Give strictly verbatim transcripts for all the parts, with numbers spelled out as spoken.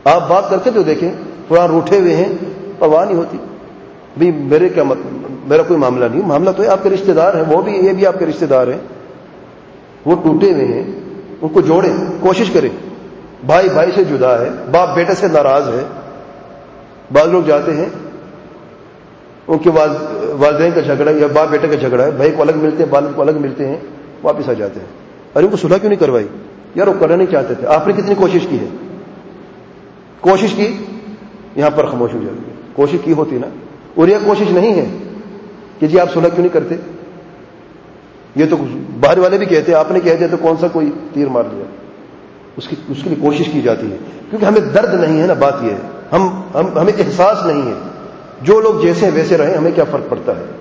آپ بات کرتے تو دیکھیں قرآن روٹھے ہوئے ہیں، پرواہ نہیں ہوتی بھی میرے کیا مطلب، میرا کوئی معاملہ نہیں، معاملہ تو ہے آپ کے رشتہ دار ہیں، وہ بھی یہ بھی آپ کے رشتہ دار ہیں، وہ ٹوٹے ہوئے ہیں، ان کو جوڑیں، کوشش کریں۔ بھائی بھائی سے جدا ہے، باپ بیٹے سے ناراض ہے، بعض لوگ جاتے ہیں ان کے والدین کا جھگڑا یا باپ بیٹے کا جھگڑا ہے، بھائی کو الگ ملتے ہیں، والد کو الگ ملتے ہیں، واپس آ جاتے ہیں، ارے ان کو صلح کیوں نہیں کروائی؟ یار وہ کرنا نہیں چاہتے تھے، آپ نے کتنی کوشش کی ہے، کوشش کی، یہاں پر خاموش ہو جاتی ہے، کوشش کی ہوتی نا، اور یہ کوشش نہیں ہے کہ جی آپ صلح کیوں نہیں کرتے، یہ تو باہر والے بھی کہتے ہیں، آپ نے کہہ دیا تو کون سا کوئی تیر مار لیا، اس کی اس کے لیے کوشش کی جاتی ہے، کیونکہ ہمیں درد نہیں ہے نا، بات یہ ہے ہم, ہم ہمیں احساس نہیں ہے، جو لوگ جیسے ہیں ویسے رہیں، ہمیں کیا فرق پڑتا ہے۔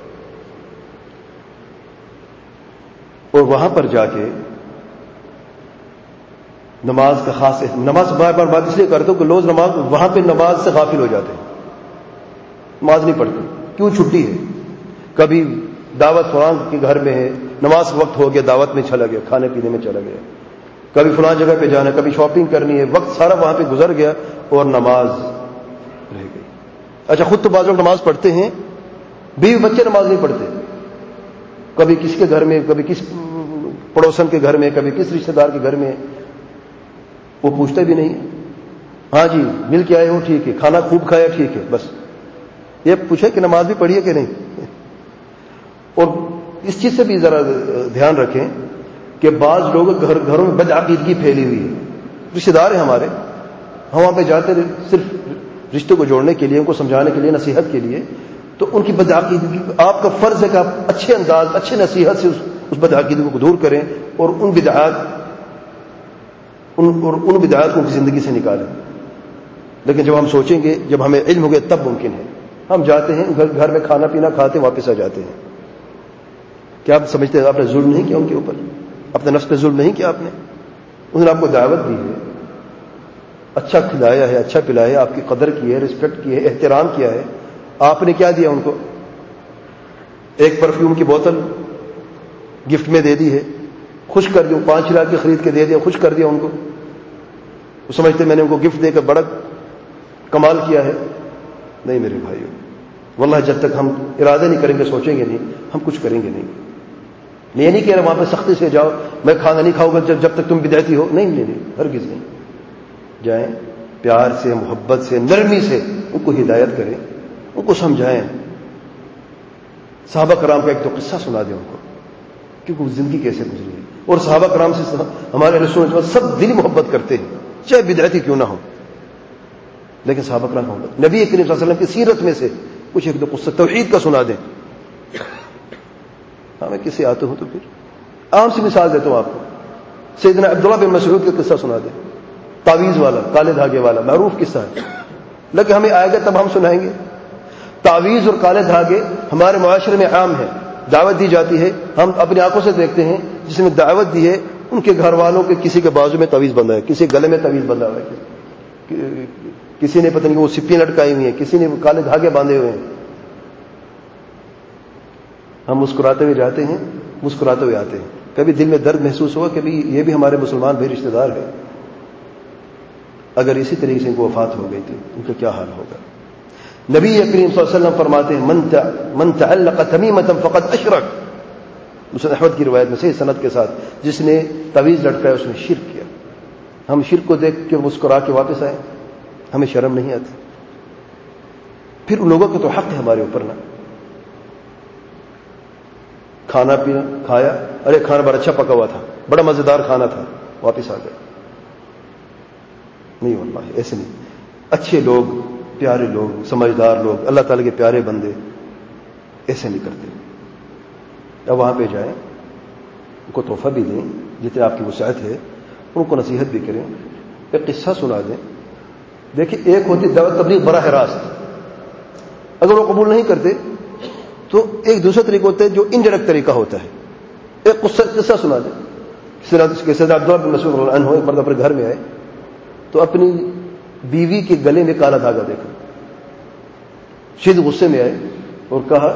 اور وہاں پر جا کے نماز کا خاص نماز بار بار بات اس لیے کرتا ہوں کہ لوگ نماز وہاں پہ نماز سے غافل ہو جاتے ہیں، نماز نہیں پڑھتے، کیوں؟ چھٹی ہے، کبھی دعوت فلان کے گھر میں ہے، نماز وقت ہو گیا، دعوت میں چلا گیا، کھانے پینے میں چلا گیا، کبھی فلان جگہ پہ جانا، کبھی شاپنگ کرنی ہے، وقت سارا وہاں پہ گزر گیا اور نماز رہ گئی۔ اچھا خود تو بعض لوگ نماز پڑھتے ہیں، بیوی بچے نماز نہیں پڑھتے، کبھی کس کے گھر میں، کبھی کس پڑوسن کے گھر میں، کبھی کس رشتہ دار کے گھر میں، وہ پوچھتے بھی نہیں، ہاں جی مل کے آئے ہو ٹھیک ہے، کھانا خوب کھایا ٹھیک ہے، بس یہ پوچھے کہ نماز بھی پڑھی ہے کہ نہیں۔ اور اس چیز سے بھی ذرا دھیان رکھیں کہ بعض لوگ گھر گھروں میں بدعقیدگی پھیلی ہوئی ہے، رشتہ دار ہیں ہمارے، ہم وہاں پہ جاتے صرف رشتوں کو جوڑنے کے لیے، ان کو سمجھانے کے لیے، نصیحت کے لیے، تو ان کی بدعقیدگی آپ کا فرض ہے کہ آپ اچھے انداز، اچھے نصیحت سے اس, اس بدعقیدگی کو دور کریں اور ان بدعات ان, اور ان بدعات کو ان کی زندگی سے نکالیں۔ لیکن جب ہم سوچیں گے، جب ہمیں علم ہو گیا تب ممکن ہے، ہم جاتے ہیں گھر گھر میں کھانا پینا کھاتے واپس آ جاتے ہیں، کیا آپ سمجھتے ہیں آپ نے ظلم نہیں کیا ان کے اوپر؟ اپنے نفس پہ ظلم نہیں کیا آپ نے؟ انہوں نے آپ کو دعوت دی ہے، اچھا کھلایا ہے، اچھا پلایا ہے، آپ کی قدر کی ہے، رسپیکٹ کی ہے، احترام کیا ہے، آپ نے کیا دیا ان کو؟ ایک پرفیوم کی بوتل گفٹ میں دے دی ہے، خوش کر دیا، پانچ لاکھ کی خرید کے دے دیا، خوش کر دیا ان کو، وہ سمجھتے میں نے ان کو گفٹ دے کر بڑا کمال کیا ہے۔ نہیں میرے بھائیو، واللہ جب تک ہم ارادہ نہیں کریں گے، سوچیں گے نہیں، ہم کچھ کریں گے نہیں۔ میں یہ نہیں کہہ رہا وہاں پہ سختی سے جاؤ، میں کھانا نہیں کھاؤں گا جب جب تک تم بدعتی ہو، نہیں نہیں نہیں، ہرگز نہیں۔ جائیں پیار سے، محبت سے، نرمی سے ان کو ہدایت کریں، ان کو سمجھائیں۔ صحابہ کرام کا ایک دو قصہ سنا دیں ان کو، کیونکہ وہ زندگی کیسے گزری ہے، اور صحابہ کرام سے ہمارے رسول اللہ سب دلی محبت کرتے ہیں، چاہے بدعتی کیوں نہ ہو، لیکن صحابہ کرام محبت۔ نبی کریم صلی اللہ علیہ وسلم کی سیرت میں سے کچھ ایک دو قصہ توحید کا سنا دیں۔ ہاں میں کسی آتے ہوں تو پھر عام سی مثال دیتا ہوں آپ کو، سیدنا عبداللہ بن مسعود کا قصہ سنا دیں، تعویذ والا، کالے دھاگے والا، معروف قصہ ہے، لیکن ہمیں آئے گا تب ہم سنائیں گے۔ تعویذ اور کالے دھاگے ہمارے معاشرے میں عام ہے، دعوت دی جاتی ہے، ہم اپنی آنکھوں سے دیکھتے ہیں، جس نے دعوت دی ہے ان کے گھر والوں کے کسی کے بازو میں تعویذ بندھا ہے، کسی گلے میں تعویذ بندھا ہوا ہے، کسی نے پتہ نہیں وہ سپیاں لٹکائی ہوئی ہیں، کسی نے کالے دھاگے باندھے ہوئے ہیں۔ ہم مسکراتے ہوئے جاتے ہیں، مسکراتے ہوئے آتے ہیں، کبھی دل میں درد محسوس ہوا کہ بھی یہ بھی ہمارے مسلمان بھائی رشتہ دار ہیں، اگر اسی طریقے سے ان کو وفات ہو گئی تھی ان کا کیا حال ہوگا۔ نبی کریم صلی اللہ علیہ وسلم فرماتے ہیں من تعلق تمیمۃ فقد اشرک، مسند احمد کی روایت میں صحیح سند کے ساتھ، جس نے تعویذ لٹکایا اس نے شرک کیا۔ ہم شرک کو دیکھ کے مسکرا کے واپس آئے، ہمیں شرم نہیں آتی؟ پھر ان لوگوں کا تو حق ہے ہمارے اوپر نا، کھانا پینا کھایا، ارے کھانا بڑا اچھا پکا ہوا تھا، بڑا مزیدار کھانا تھا، واپس آ گئے، نہیں واللہ ایسے نہیں۔ اچھے لوگ، پیارے لوگ، سمجھدار لوگ، اللہ تعالیٰ کے پیارے بندے ایسے نہیں کرتے۔ اب وہاں پہ جائیں، ان کو تحفہ بھی دیں جتنے آپ کی وسعت ہے، ان کو نصیحت بھی کریں، ایک قصہ سنا دیں۔ دیکھیں ایک ہوتی دعوت تبلیغ براہ راست، اگر وہ قبول نہیں کرتے تو ایک دوسرا طریقہ ہوتا ہے جو انڈائریکٹ طریقہ ہوتا ہے، ایک قصہ قصہ سنا دیں۔ سیدنا عبداللہ بن مسعود رضی اللہ عنہ ایک مرتبہ اپنے گھر میں آئے تو اپنی بیوی کے گلے میں کالا دھاگا دیکھا، شدید غصے میں آئے اور کہا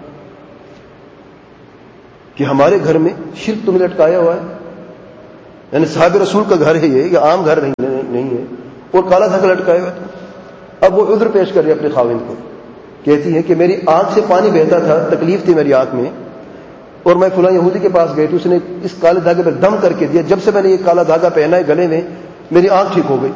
کہ ہمارے گھر میں شرک تم نے لٹکایا ہوا ہے، یعنی صحابہ رسول کا گھر ہے یہ، یہ عام گھر نہیں نہیں ہے، اور کالا دھاگا لٹکایا ہوا تھا. اب وہ عذر پیش کر رہی ہے اپنے خاوند کو, کہتی ہے کہ میری آنکھ سے پانی بہتا تھا, تکلیف تھی میری آنکھ میں, اور میں فلاں یہودی کے پاس گئی تو اس نے اس کالے دھاگے پر دم کر کے دیا, جب سے میں نے یہ کالا دھاگا پہنا ہے گلے میں میری آنکھ ٹھیک ہو گئی.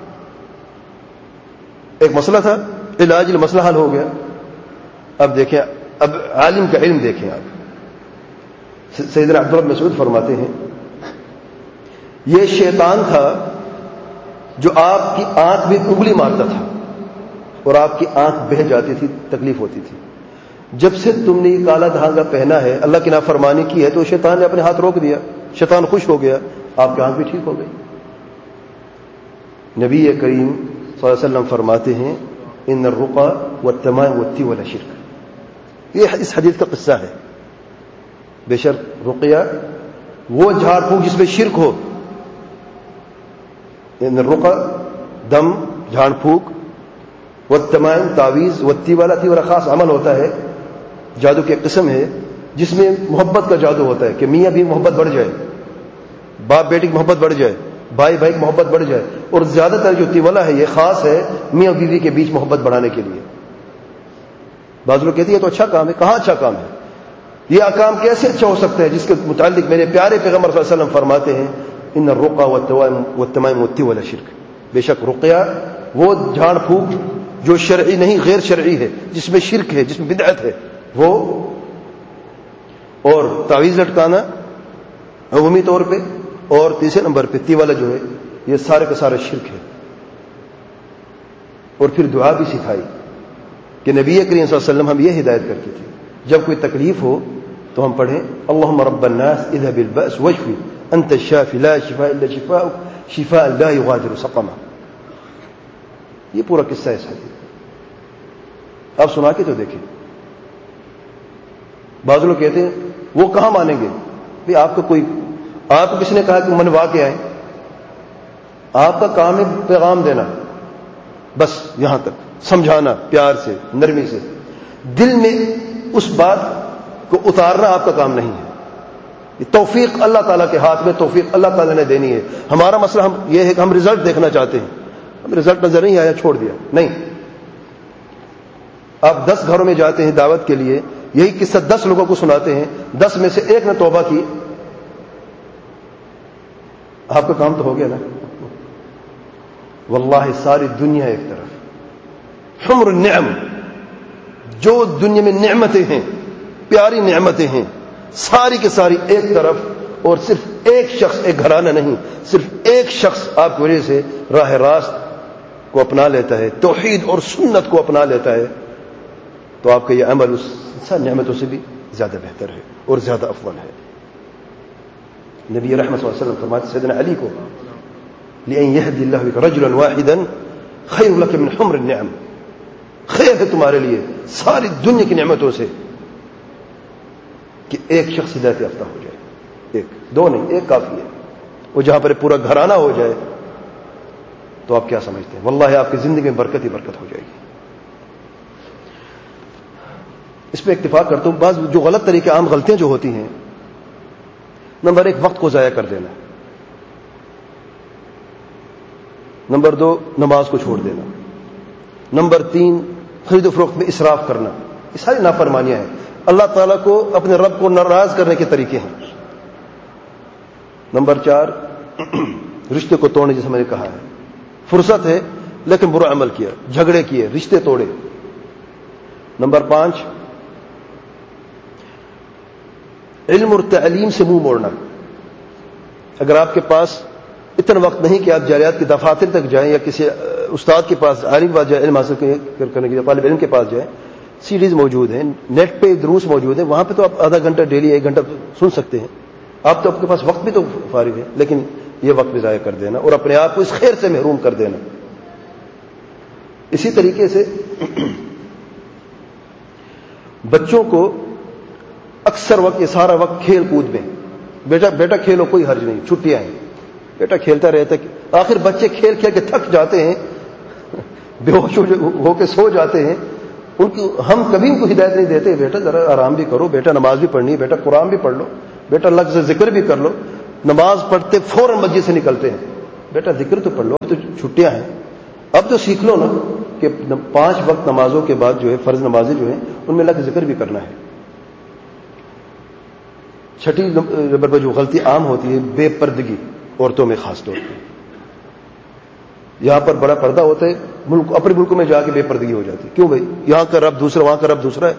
ایک مسئلہ تھا, علاج مسئلہ حل ہو گیا. اب دیکھیں, اب عالم کا علم دیکھیں آپ. سیدنا عبداللہ بن مسعود فرماتے ہیں یہ شیطان تھا جو آپ کی آنکھ میں انگلی مارتا تھا اور آپ کی آنکھ بہہ جاتی تھی, تکلیف ہوتی تھی. جب سے تم نے یہ کالا دھاگا پہنا ہے, اللہ کی نافرمانی کی ہے, تو شیطان نے اپنے ہاتھ روک دیا, شیطان خوش ہو گیا, آپ کی آنکھ بھی ٹھیک ہو گئی. نبی کریم صلی اللہ علیہ وسلم فرماتے ہیں ان الرقى والتمائم والتول شرک. یہ اس حدیث کا قصہ ہے. بے شک رقیہ وہ جھاڑ پھونک جس میں شرک ہو. ان الرقى دم, جھاڑ پھونک, والتمائم تعویذ, والتول, تیول خاص عمل ہوتا ہے, جادو کی قسم ہے جس میں محبت کا جادو ہوتا ہے کہ میاں بھی محبت بڑھ جائے, باپ بیٹی کی محبت بڑھ جائے, بھائی بھائی کی محبت بڑھ جائے. اور زیادہ تر جو تیولا ہے یہ خاص ہے میاں بیوی کے بیچ محبت بڑھانے کے لیے. بعض لوگ کہتے ہیں یہ تو اچھا کام ہے. کہاں اچھا کام ہے؟ یہ کام کیسے اچھا ہو سکتا ہے جس کے متعلق میرے پیارے پیغمبر صلی اللہ علیہ وسلم فرماتے ہیں ان الرقى والتمائم والتول شرک. بے شک رقیہ وہ جھاڑ پھونک جو شرعی نہیں غیر شرعی ہے, جس میں شرک ہے, جس میں بدعت ہے, وہ, اور تعویذ لٹکانا عمومی طور پہ, اور تیسرے نمبر پہ تیوالا جو ہے, یہ سارے کا سارا شرک ہے. اور پھر دعا بھی سکھائی کہ نبی کریم صلی اللہ علیہ وسلم ہم یہ ہدایت کرتے تھے جب کوئی تکلیف ہو تو ہم پڑھیں اللہم رب الناس اذهب البأس واشفی انت الشافی لا شفاء الا شفاءک شفاء لا یغادر سقما. یہ پورا قصہ ہے حدیث. آپ سنا کے تو دیکھیں. بعض لوگ کہتے ہیں وہ کہاں مانیں گے بھئی آپ کو کوئی, آپ کو کس نے کہا کہ منوا کے آئیں؟ آپ کا کام ہے پیغام دینا, بس یہاں تک, سمجھانا پیار سے, نرمی سے. دل میں اس بات کو اتارنا آپ کا کام نہیں ہے. یہ توفیق اللہ تعالیٰ کے ہاتھ میں, توفیق اللہ تعالیٰ نے دینی ہے. ہمارا مسئلہ ہم یہ ہے کہ ہم رزلٹ دیکھنا چاہتے ہیں. ہم رزلٹ نظر نہیں آیا چھوڑ دیا, نہیں. آپ دس گھروں میں جاتے ہیں دعوت کے لیے, یہی قصہ دس لوگوں کو سناتے ہیں, دس میں سے ایک نے توبہ کی, آپ کا کام تو ہو گیا نا. واللہ ساری دنیا ایک طرف, حمر النعم, جو دنیا میں نعمتیں ہیں, پیاری نعمتیں ہیں, ساری کے ساری ایک طرف, اور صرف ایک شخص, ایک گھرانہ نہیں, صرف ایک شخص آپ کی وجہ سے راہ راست کو اپنا لیتا ہے, توحید اور سنت کو اپنا لیتا ہے, تو آپ کا یہ عمل اس ساری نعمتوں سے بھی زیادہ بہتر ہے اور زیادہ افضل ہے. نبی رحمت صلی اللہ علیہ وسلم فرماتے سیدنا علی کو لئن یہدی اللہ بک رجلا واحدا خیر لک من حمر النعم, خیر ہے تمہارے لیے ساری دنیا کی نعمتوں سے کہ ایک شخص ہدایت یافتہ ہو جائے. ایک, دو نہیں, ایک کافی ہے. وہ جہاں پر پورا گھرانہ ہو جائے تو آپ کیا سمجھتے ہیں؟ واللہ آپ کی زندگی میں برکت ہی برکت ہو جائے گی. اس پہ اتفاق کرتا ہوں. بعض جو غلط طریقے, عام غلطیاں جو ہوتی ہیں, نمبر ایک وقت کو ضائع کر دینا, نمبر دو نماز کو چھوڑ دینا, نمبر تین خرید و فروخت میں اسراف کرنا. یہ ساری نافرمانیاں ہیں, اللہ تعالیٰ کو, اپنے رب کو ناراض کرنے کے طریقے ہیں. نمبر چار رشتے کو توڑنے, جیسے میں نے کہا ہے, فرصت ہے لیکن برا عمل کیا, جھگڑے کیے, رشتے توڑے. نمبر پانچ علم اور تعلیم سے منہ موڑنا. اگر آپ کے پاس اتنا وقت نہیں کہ آپ جالیات کے دفاتر تک جائیں یا کسی استاد کے پاس, عالم کے پاس جائیں, علم حاصل کرنے کے لیے طالب علم کے پاس جائیں, سیڈیز موجود ہیں, نیٹ پہ دروس موجود ہیں, وہاں پہ تو آپ آدھا گھنٹہ ڈیلی ایک گھنٹہ سن سکتے ہیں. آپ تو آپ کے پاس وقت بھی تو فارغ ہے, لیکن یہ وقت بھی ضائع کر دینا اور اپنے آپ کو اس خیر سے محروم کر دینا. اسی طریقے سے بچوں کو اکثر وقت, یہ سارا وقت کھیل کود میں, بیٹا بیٹا کھیلو, کوئی حرج نہیں, چھٹیاں ہیں, بیٹا کھیلتا رہتا ہے. آخر بچے کھیل کھیل کے تھک جاتے ہیں, بے ہوش ہو کے سو جاتے ہیں. ان کی ہم کبھی ان کو ہدایت نہیں دیتے, بیٹا ذرا آرام بھی کرو, بیٹا نماز بھی پڑھنی ہے, بیٹا قرآن بھی پڑھ لو, بیٹا اللہ سے ذکر بھی کر لو. نماز پڑھتے فوراً مسجد سے نکلتے ہیں, بیٹا ذکر تو پڑھ لو, اب تو چھٹیاں ہیں, اب تو سیکھ لو نا کہ پانچ وقت نمازوں کے بعد جو ہے فرض نمازیں جو ہیں ان میں اللہ کا ذکر بھی کرنا ہے. چھٹی نمبر پر جو غلطی عام ہوتی ہے بے پردگی عورتوں میں خاص طور پہ. یہاں پر بڑا پردہ ہوتا ہے, ملک اپنے ملکوں میں جا کے بے پردگی ہو جاتی ہے. کیوں بھائی؟ یہاں کا رب دوسرا, وہاں کا رب دوسرا ہے,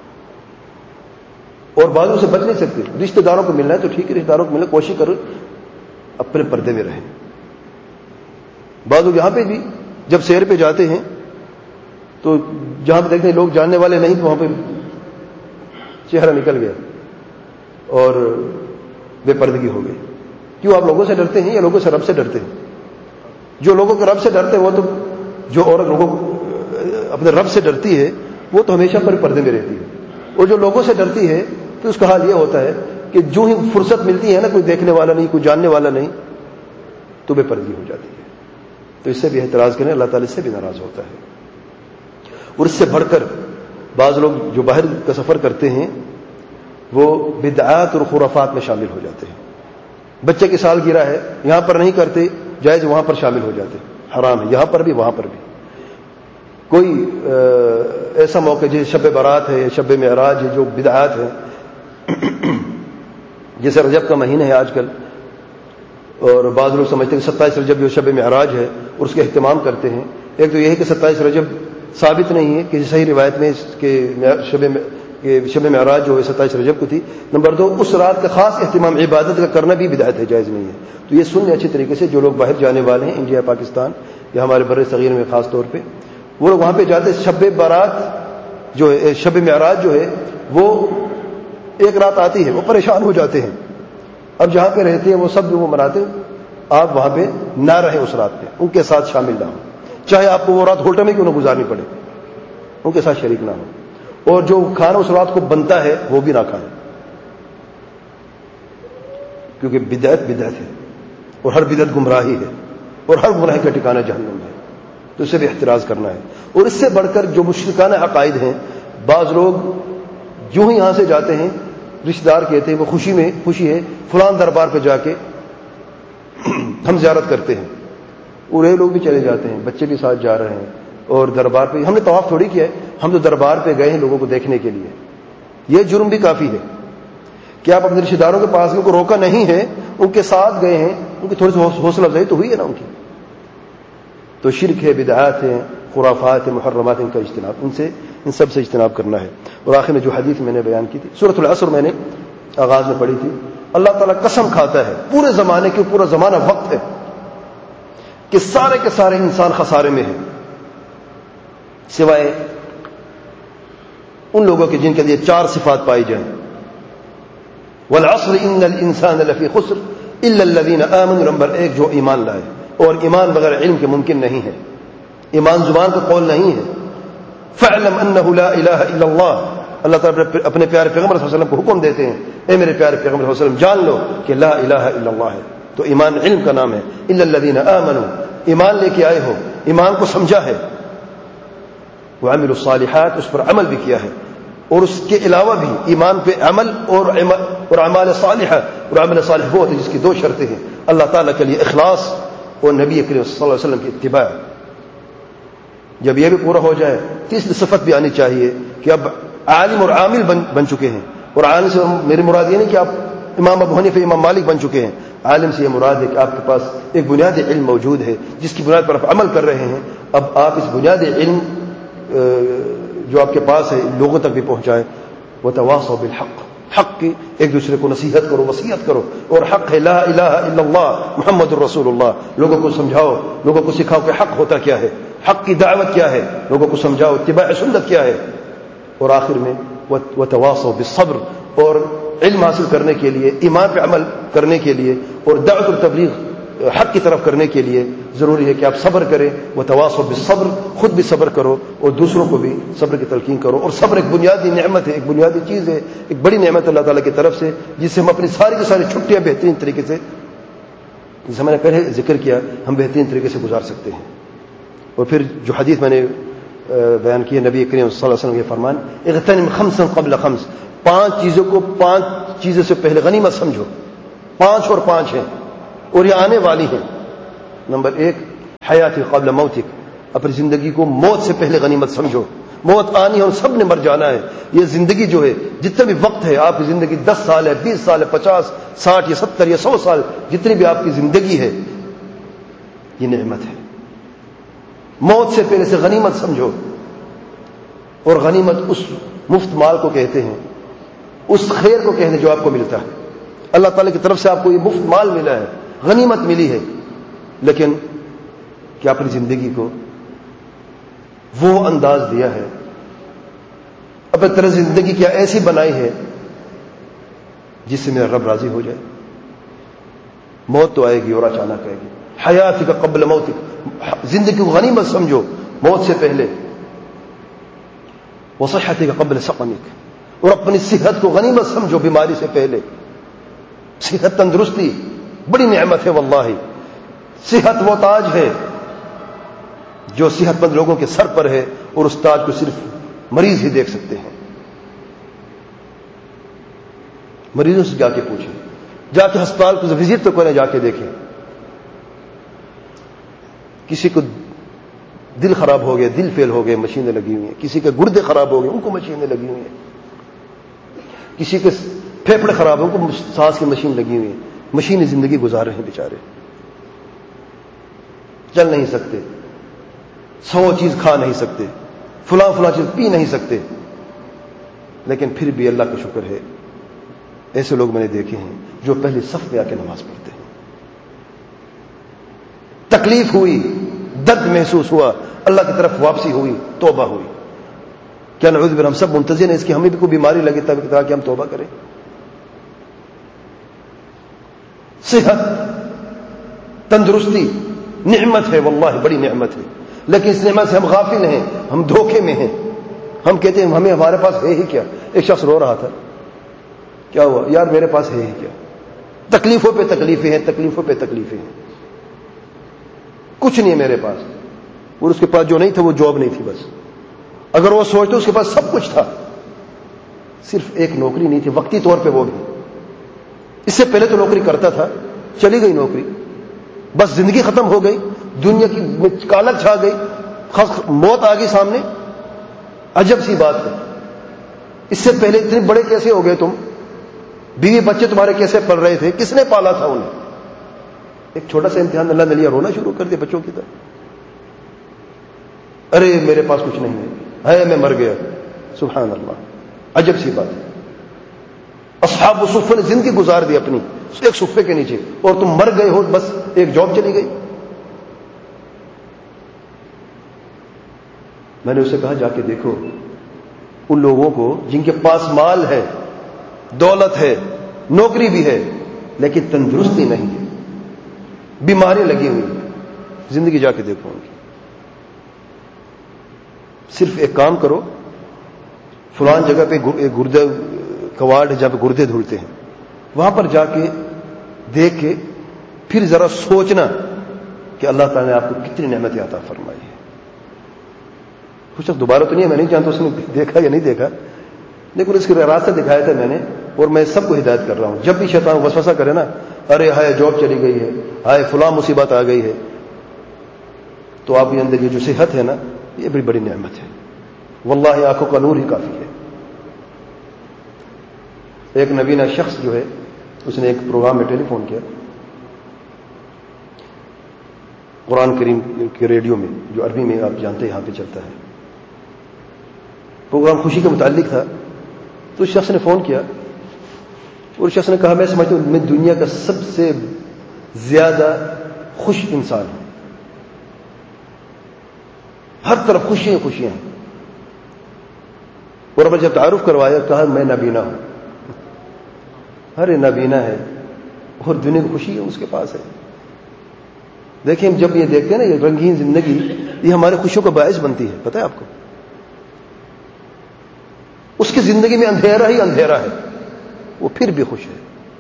اور بعضوں سے بچ نہیں سکتے. رشتہ داروں کو ملنا ہے تو ٹھیک ہے, رشتہ داروں کو ملنا, کوشش کرو اپنے پردے میں رہیں. بعض لوگ یہاں پہ بھی جب سیر پہ جاتے ہیں تو جہاں پہ دیکھتے ہیں لوگ جاننے والے نہیں تو وہاں پہ چہرہ نکل گیا اور بے پردگی ہو گئی. کیوں؟ آپ لوگوں سے ڈرتے ہیں یا لوگوں سے رب سے ڈرتے ہیں؟ جو لوگوں کے رب سے ڈرتے ہیں وہ تو, جو عورت لوگوں اپنے رب سے ڈرتی ہے وہ تو ہمیشہ پر پردے میں رہتی ہے, اور جو لوگوں سے ڈرتی ہے تو اس کا حال یہ ہوتا ہے کہ جو ہی فرصت ملتی ہے نا, کوئی دیکھنے والا نہیں, کوئی جاننے والا نہیں, تو بے پردگی ہو جاتی ہے. تو اس سے بھی احتراز کریں, اللہ تعالیٰ سے بھی ناراض ہوتا ہے. اور اس سے بڑھ کر بعض لوگ جو باہر کا سفر کرتے ہیں وہ بدعات اور خرافات میں شامل ہو جاتے ہیں. بچے کی سالگرہ ہے, یہاں پر نہیں کرتے, جائز وہاں پر شامل ہو جاتے ہیں, حرام ہے یہاں پر بھی وہاں پر بھی. کوئی ایسا موقع جیسے شب برات ہے, شب معراج ہے, جو بدعات ہیں, جیسے رجب کا مہینہ ہے آج کل, اور بعض لوگ سمجھتے ہیں کہ ستائیس رجب جو شب معراج ہے اور اس کے اہتمام کرتے ہیں. ایک تو یہ ہے کہ ستائیس رجب ثابت نہیں ہے کسی صحیح روایت میں کہ شب کہ شب معراج جو ہے ستائیس رجب کو تھی. نمبر دو, اس رات کا خاص اہتمام عبادت کا کرنا بھی بدعت ہے, جائز نہیں ہے. تو یہ سن لیں اچھی طریقے سے, جو لوگ باہر جانے والے ہیں انڈیا, پاکستان یا ہمارے بر صغیر میں خاص طور پہ, وہ لوگ وہاں پہ جاتے. شب برات جو ہے, شب معراج جو ہے وہ ایک رات آتی ہے, وہ پریشان ہو جاتے ہیں. اب جہاں پہ رہتے ہیں وہ سب جو وہ مناتے ہیں, آپ وہاں پہ نہ رہیں اس رات پہ, ان کے ساتھ شامل نہ ہوں, چاہے آپ کو وہ رات ہوٹل میں کیوں نہ گزارنی پڑے, ان کے ساتھ شریک نہ ہوں. اور جو کھانا اس رات کو بنتا ہے وہ بھی نہ کھائیں, کیونکہ بدعت بدعت ہے, اور ہر بدعت گمراہی ہے, اور ہر گمراہی کا ٹھکانہ جہنم ہے. تو اسے بھی احتراز کرنا ہے. اور اس سے بڑھ کر جو مشرکانہ عقائد ہیں, بعض لوگ جو ہی یہاں سے جاتے ہیں, رشتہ دار کہتے ہیں وہ خوشی میں خوشی ہے فلان دربار پہ جا کے ہم زیارت کرتے ہیں, اور یہ لوگ بھی چلے جاتے ہیں, بچے بھی ساتھ جا رہے ہیں, اور دربار پہ ہم نے طواف تھوڑی کیا ہے, ہم تو دربار پہ گئے ہیں لوگوں کو دیکھنے کے لیے. یہ جرم بھی کافی ہے کہ آپ اپنے رشتہ داروں کے پاس ان کو روکا نہیں ہے, ان کے ساتھ گئے ہیں, ان کی تھوڑی سی حوصلہ افزائی تو ہوئی ہے نا ان کی. تو شرک ہے, بدعات ہیں, خرافات ہیں, محرمات, ان کا اجتناب, ان سے ان سب سے اجتناب کرنا ہے. اور آخر میں جو حدیث میں نے بیان کی تھی, سورۃ العصر میں نے آغاز میں پڑھی تھی, اللہ تعالیٰ قسم کھاتا ہے پورے زمانے کے, پورا زمانہ وقت ہے کہ سارے کے سارے انسان خسارے میں ہیں, سوائے ان لوگوں کے جن کے لیے چار صفات پائی جائیں. والعصر ان الانسان لفی خسر الا الذین آمنوا, نمبر ایک جو ایمان لائے, اور ایمان بغیر علم کے ممکن نہیں ہے, ایمان زبان کا قول نہیں ہے. فاعلم انه لا الہ الا اللہ, اللہ تعالیٰ اپنے پیارے پیغمبر صلی اللہ علیہ وسلم کو حکم دیتے ہیں, اے میرے پیارے پیغمبر صلی اللہ علیہ وسلم جان لو کہ لا الہ الا اللہ ہے. تو ایمان علم کا نام ہے. الا الذین آمنوا, ایمان لے کے آئے ہو, ایمان کو سمجھا ہے, وعملوا الصالحات, اس پر عمل بھی کیا ہے, اور اس کے علاوہ بھی ایمان پہ عمل اور اور اعمال صالحہ, اور عمل صالح وہ ہوتے جس کی دو شرطیں ہیں, اللہ تعالیٰ کے لیے اخلاص اور نبی کریم صلی اللہ علیہ وسلم کی اتباع. جب یہ بھی پورا ہو جائے, تیسری صفت بھی آنی چاہیے کہ اب عالم اور عامل بن, بن چکے ہیں. اور عالم سے میری مراد یہ نہیں کہ آپ امام ابو حنیفہ امام مالک بن چکے ہیں, عالم سے یہ مراد ہے کہ آپ کے پاس ایک بنیادی علم موجود ہے جس کی بنیاد پر آپ عمل کر رہے ہیں. اب آپ اس بنیادی علم جو آپ کے پاس ہے لوگوں تک بھی پہنچائے. وتواصوا بالحق, حق کی ایک دوسرے کو نصیحت کرو, وصیت کرو, اور حق ہے لا الہ الا اللہ محمد الرسول اللہ. لوگوں کو سمجھاؤ, لوگوں کو سکھاؤ کہ حق ہوتا کیا ہے, حق کی دعوت کیا ہے, لوگوں کو سمجھاؤ اتباع سنت کیا ہے. اور آخر میں وتواصوا بالصبر, اور علم حاصل کرنے کے لیے, ایمان پہ عمل کرنے کے لیے, اور دعوت اور تبلیغ حق کی طرف کرنے کے لیے ضروری ہے کہ آپ صبر کریں. وتواصوا بالصبر, خود بھی صبر کرو اور دوسروں کو بھی صبر کی تلقین کرو. اور صبر ایک بنیادی نعمت ہے, ایک بنیادی چیز ہے, ایک بڑی نعمت اللہ تعالیٰ کی طرف سے, جس سے ہم اپنی ساری کی ساری چھٹیاں بہترین طریقے سے, جسے میں نے پہلے ذکر کیا, ہم بہترین طریقے سے گزار سکتے ہیں. اور پھر جو حدیث میں نے بیان کی ہے نبی کریم صلی اللہ علیہ وسلم کے فرمان, اغتنم خمسا قبل خمس, پانچ چیزوں کو پانچ چیزوں سے پہلے غنیمت سمجھو. پانچ اور پانچ ہیں اور یہ آنے والی ہیں. نمبر ایک حیاتی قبل موتک, اپنی زندگی کو موت سے پہلے غنیمت سمجھو. موت آنی ہے اور سب نے مر جانا ہے. یہ زندگی جو ہے جتنا بھی وقت ہے, آپ کی زندگی دس سال ہے, بیس سال ہے, پچاس, ساٹھ یا ستر یا سو سال, جتنی بھی آپ کی زندگی ہے یہ نعمت ہے. موت سے پہلے سے غنیمت سمجھو. اور غنیمت اس مفت مال کو کہتے ہیں, اس خیر کو کہتے ہیں جو آپ کو ملتا ہے. اللہ تعالیٰ کی طرف سے آپ کو یہ مفت مال ملا ہے, غنیمت ملی ہے, لیکن کیا اپنی زندگی کو وہ انداز دیا ہے, اپنی طرح زندگی کیا ایسی بنائی ہے جس سے میرا رب راضی ہو جائے؟ موت تو آئے گی اور اچانک آئے گی. حیاتی کا قبل موت, زندگی کو غنیمت سمجھو موت سے پہلے. وصحتی کا قبل سقمک, اور اپنی صحت کو غنیمت سمجھو بیماری سے پہلے. صحت, تندرستی بڑی نعمت ہے واللہ. صحت وہ تاج ہے جو صحت مند لوگوں کے سر پر ہے, اور اس تاج کو صرف مریض ہی دیکھ سکتے ہیں. مریضوں سے جا کے پوچھیں, جا کے ہسپتال کو وزٹ تو کریں, جا کے دیکھیں. کسی کو دل خراب ہو گیا, دل فیل ہو گئے, مشینیں لگی ہوئی ہیں. کسی کے گردے خراب ہو گئے, ان کو مشینیں لگی ہوئی ہیں. کسی کے پھیپھڑے خراب ہو, ان کو سانس کی مشین لگی ہوئی ہے. مشینیں زندگی گزار رہے ہیں بیچارے, چل نہیں سکتے, سو چیز کھا نہیں سکتے, فلاں فلاں چیز پی نہیں سکتے, لیکن پھر بھی اللہ کا شکر ہے ایسے لوگ میں نے دیکھے ہیں جو پہلے صف میں آ کے نماز پڑھتے ہیں. تکلیف ہوئی, درد محسوس ہوا, اللہ کی طرف واپسی ہوئی, توبہ ہوئی. کیا نعوذ باللہ ہم سب منتظر ہیں اس کی ہمیں بھی کوئی بیماری لگے تاکہ ہم توبہ کریں؟ صحت, تندرستی نعمت ہے واللہ, بڑی نعمت ہے, لیکن اس نعمت سے ہم غافل ہیں, ہم دھوکے میں ہیں. ہم کہتے ہیں ہمیں ہمارے پاس ہے ہی کیا. ایک شخص رو رہا تھا, کیا ہوا یار, میرے پاس ہے ہی کیا. تکلیفوں پہ تکلیفیں ہیں, تکلیفوں پہ تکلیفیں ہیں, کچھ نہیں ہے میرے پاس. اور اس کے پاس جو نہیں تھا وہ جاب نہیں تھی بس. اگر وہ سوچتے اس کے پاس سب کچھ تھا, صرف ایک نوکری نہیں تھی, وقتی طور پہ وہ بھی. اس سے پہلے تو نوکری کرتا تھا, چلی گئی نوکری, بس زندگی ختم ہو گئی, دنیا کی کالک چھا گئی, موت آ گئی سامنے. عجب سی بات ہے, اس سے پہلے اتنے بڑے کیسے ہو گئے تم, بیوی بچے تمہارے کیسے پل رہے تھے, کس نے پالا تھا انہیں؟ ایک چھوٹا سا امتحان اللہ نے لیا, رونا شروع کر دیا بچوں کی طرح. ارے میرے پاس کچھ نہیں ہے, میں مر گیا. سبحان اللہ, عجب سی بات ہے. اصحاب الصفہ نے زندگی گزار دی اپنی ایک صفے کے نیچے, اور تم مر گئے ہو, بس ایک جاب چلی گئی. میں نے اسے کہا جا کے دیکھو ان لوگوں کو جن کے پاس مال ہے, دولت ہے, نوکری بھی ہے, لیکن تندرستی نہیں ہے, بیماری لگی ہوئی ہے. زندگی جا کے دیکھو ان کی. صرف ایک کام کرو, فلان جگہ پہ گردے کواڑ جہاں پہ گردے دھلتے ہیں, وہاں پر جا کے دیکھ کے پھر ذرا سوچنا کہ اللہ تعالیٰ نے آپ کو کتنی نعمتیں عطا فرمائی ہے. کچھ دوبارہ تو نہیں ہے, میں نہیں جانتا اس نے دیکھا یا نہیں دیکھا, لیکن اس کے راستہ دکھایا تھا میں نے, اور میں سب کو ہدایت کر رہا ہوں. جب بھی شیطان وسوسہ کرے نا, ارے ہائے جاب چلی گئی ہے, ہائے فلاں مصیبت آ گئی ہے, تو آپ کے اندر یہ جو صحت ہے نا, یہ بڑی بڑی نعمت ہے واللہ. آنکھوں کا نور ہی کافی ہے. ایک نبینا شخص جو ہے, اس نے ایک پروگرام میں ٹیلی فون کیا, قرآن کریم کے ریڈیو میں, جو عربی میں آپ جانتے ہیں یہاں پہ چلتا ہے. پروگرام خوشی کے متعلق تھا. تو اس شخص نے فون کیا, اور شخص نے کہا میں سمجھتا ہوں میں دنیا کا سب سے زیادہ خوش انسان ہوں, ہر طرف خوشیاں خوشیاں ہیں. اور اب جب تعارف کروایا, کہا میں نابینا ہوں. ارے نابینا ہے اور دنیا کی خوشی ہے اس کے پاس ہے. دیکھیں جب یہ دیکھتے ہیں نا یہ رنگین زندگی, یہ ہمارے خوشیوں کا باعث بنتی ہے. پتہ ہے آپ کو, اس کی زندگی میں اندھیرا ہی اندھیرا ہے, وہ پھر بھی خوش ہے.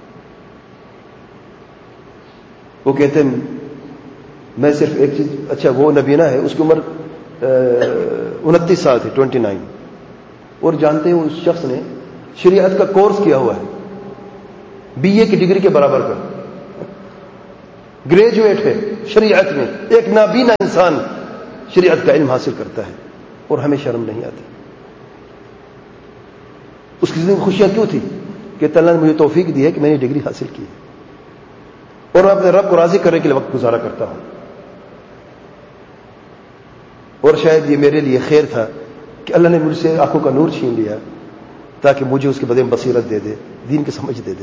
وہ کہتے ہیں میں صرف ایک چیز, اچھا وہ نبینا ہے, اس کی عمر انتیس سال تھی, ٹوینٹی نائن. اور جانتے ہیں اس شخص نے شریعت کا کورس کیا ہوا ہے, بی اے کی ڈگری کے برابر کا, گریجویٹ ہے شریعت میں. ایک نابینا انسان شریعت کا علم حاصل کرتا ہے اور ہمیں شرم نہیں آتی. اس کی زندگی خوشیاں کیوں تھی کہ اللہ نے مجھے توفیق دی ہے کہ میں نے ڈگری حاصل کی اور میں اپنے رب کو راضی کرنے کے لیے وقت گزارا کرتا ہوں. اور شاید یہ میرے لیے خیر تھا کہ اللہ نے مجھ سے آنکھوں کا نور چھین لیا تاکہ مجھے اس کے بدلے میں بصیرت دے دے, دین کی سمجھ دے دے.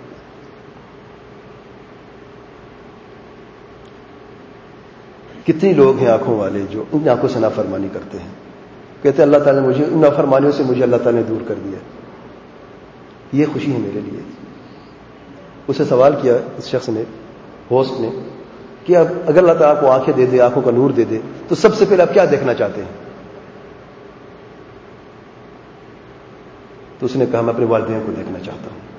کتنی لوگ ہیں آنکھوں والے جو ان آنکھوں سے نافرمانی کرتے ہیں, کہتے ہیں اللہ تعالیٰ نے مجھے ان نافرمانیوں سے مجھے اللہ تعالیٰ نے دور کر دیا. یہ خوشی ہے میرے لیے. اسے سوال کیا اس شخص نے, ہوسٹ نے, کہ اب اگر اللہ تعالیٰ کو آنکھیں دے دے, آنکھوں کا نور دے دے, تو سب سے پہلے آپ کیا دیکھنا چاہتے ہیں؟ تو اس نے کہا میں اپنے والدین کو دیکھنا چاہتا ہوں.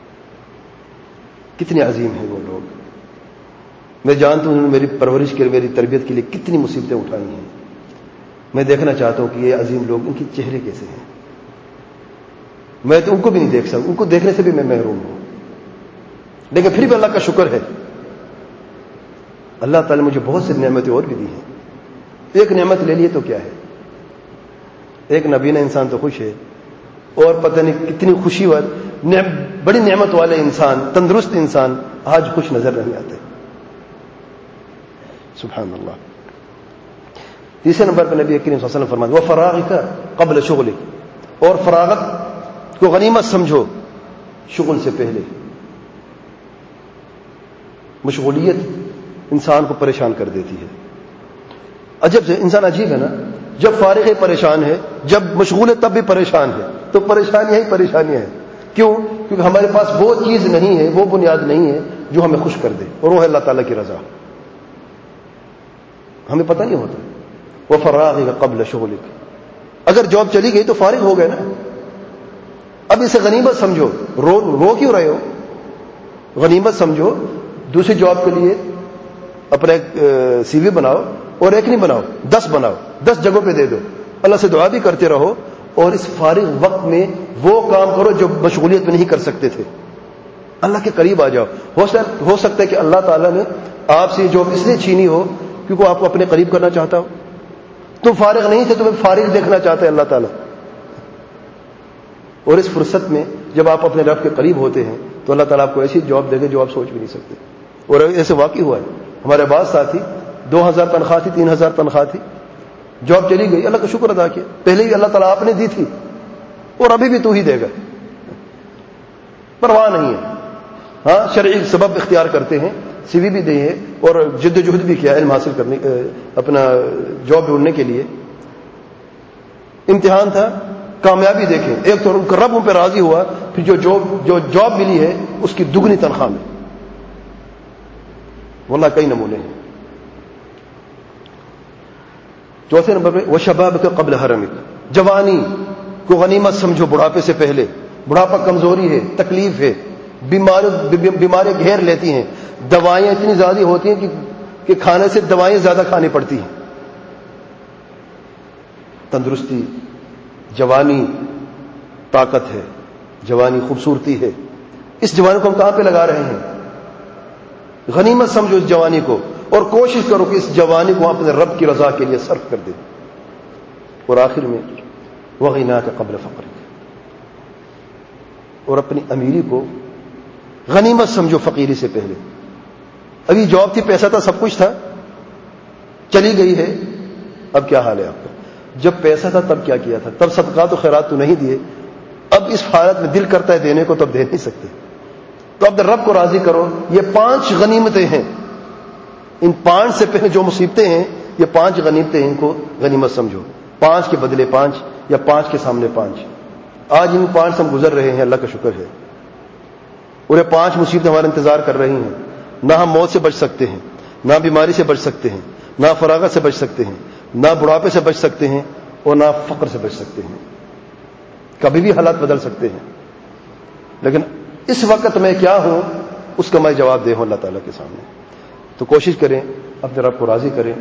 کتنے عظیم ہیں وہ لوگ. میں جانتا ہوں انہوں نے میری پرورش کے لیے, میری تربیت کے لیے کتنی مصیبتیں اٹھائی ہیں. میں دیکھنا چاہتا ہوں کہ یہ عظیم لوگ, ان کے چہرے کیسے ہیں. میں تو ان کو بھی نہیں دیکھ سکتا, ان کو دیکھنے سے بھی میں محروم ہوں. لیکن پھر بھی اللہ کا شکر ہے, اللہ تعالیٰ نے مجھے بہت سی نعمتیں اور بھی دی ہیں. ایک نعمت لے لیے تو کیا ہے, ایک نبینا انسان تو خوش ہے, اور پتہ نہیں کتنی خوشی والے بڑی نعمت والے انسان, تندرست انسان آج خوش نظر نہیں آتے. سبحان اللہ. تیسرے نمبر پر نبی کریم صلی اللہ علیہ وسلم فرماتے وہ فراغک قبل شغلک, اور فراغت کو غنیمت سمجھو شغل سے پہلے. مشغولیت انسان کو پریشان کر دیتی ہے. عجب سے انسان عجیب ہے نا, جب فارغ ہے پریشان ہے, جب مشغول ہے تب بھی پریشان ہے. تو پریشانیاں ہی پریشانیاں ہیں. کیوں؟ کیونکہ ہمارے پاس وہ چیز نہیں ہے, وہ بنیاد نہیں ہے جو ہمیں خوش کر دے, اور وہ ہے اللہ تعالیٰ کی رضا. ہمیں پتہ نہیں ہوتا. وہ فراغک قبل شغلک, اگر جاب چلی گئی تو فارغ ہو گئے نا. اب اسے غنیمت سمجھو. رو رو کیوں رہے ہو؟ غنیمت سمجھو. دوسری جاب کے لیے اپنا ایک سی وی بناؤ, اور ایک نہیں بناؤ, دس بناؤ, دس جگہوں پہ دے دو. اللہ سے دعا بھی کرتے رہو, اور اس فارغ وقت میں وہ کام کرو جو مشغولیت میں نہیں کر سکتے تھے. اللہ کے قریب آ جاؤ. ہو سکتا ہے کہ اللہ تعالیٰ نے آپ سے جاب اس لیے چھینی ہو کیونکہ آپ کو اپنے قریب کرنا چاہتا ہو. تم فارغ نہیں تھے, تمہیں فارغ دیکھنا چاہتا ہے اللہ تعالیٰ. اور اس فرصت میں جب آپ اپنے رب کے قریب ہوتے ہیں تو اللہ تعالیٰ آپ کو ایسی جاب دے گا جو آپ سوچ بھی نہیں سکتے. اور ایسے واقع ہوا ہے. ہمارے بعض ساتھی دو ہزار تنخواہ تھی, تین ہزار تنخواہ تھی, جاب چلی گئی, اللہ کا شکر ادا کیا. پہلے ہی اللہ تعالیٰ آپ نے دی تھی, اور ابھی بھی تو ہی دے گا, پرواہ نہیں ہے. ہاں شرعی سبب اختیار کرتے ہیں, سی وی بھی دی ہے, اور جد و جہد بھی کیا علم حاصل کرنے, اپنا جاب ڈھونڈنے کے لیے. امتحان تھا, کامیابی دیکھیں. ایک تو ان کا رب ان پہ راضی ہوا, پھر جو جاب جو جاب ملی ہے اس کی دگنی تنخواہ میں. واللہ کئی نمونے ہیں. چوتھے نمبر پہ وشبابک قبل حرمک, جوانی کو غنیمت سمجھو بڑھاپے سے پہلے. بڑھاپا کمزوری ہے, تکلیف ہے, بیماری گھیر لیتی ہیں, دوائیں اتنی زیادہ ہوتی ہیں کہ کھانے سے دوائیں زیادہ کھانی پڑتی ہیں. تندرستی, جوانی طاقت ہے, جوانی خوبصورتی ہے. اس جوانی کو ہم کہاں پہ لگا رہے ہیں؟ غنیمت سمجھو اس جوانی کو, اور کوشش کرو کہ اس جوانی کو اپنے رب کی رضا کے لیے صرف کر دے. اور آخر میں وغناک قبل فقرک, اور اپنی امیری کو غنیمت سمجھو فقیری سے پہلے. ابھی جاب تھی, پیسہ تھا, سب کچھ تھا, چلی گئی ہے, اب کیا حال ہے آپ کا؟ جب پیسہ تھا تب کیا کیا تھا؟ تب صدقات و خیرات تو نہیں دیے. اب اس حالت میں دل کرتا ہے دینے کو, تب دے نہیں سکتے. تو اب رب کو راضی کرو. یہ پانچ غنیمتیں ہیں. ان پانچ سے پہلے جو مصیبتیں ہیں, یہ پانچ غنیمتیں ہیں, ان کو غنیمت سمجھو. پانچ کے بدلے پانچ, یا پانچ کے سامنے پانچ. آج ان پانچ سے ہم گزر رہے ہیں, اللہ کا شکر ہے. اور یہ پانچ مصیبتیں ہمارا انتظار کر رہی ہیں. نہ ہم موت سے بچ سکتے ہیں, نہ بیماری سے بچ سکتے ہیں, نہ فراغت سے بچ سکتے ہیں, نہ بڑھاپے سے بچ سکتے ہیں, اور نہ فقر سے بچ سکتے ہیں. کبھی بھی حالات بدل سکتے ہیں. لیکن اس وقت میں کیا ہوں, اس کا میں جواب دے ہوں اللہ تعالیٰ کے سامنے. تو کوشش کریں اپنے رب کو راضی کریں,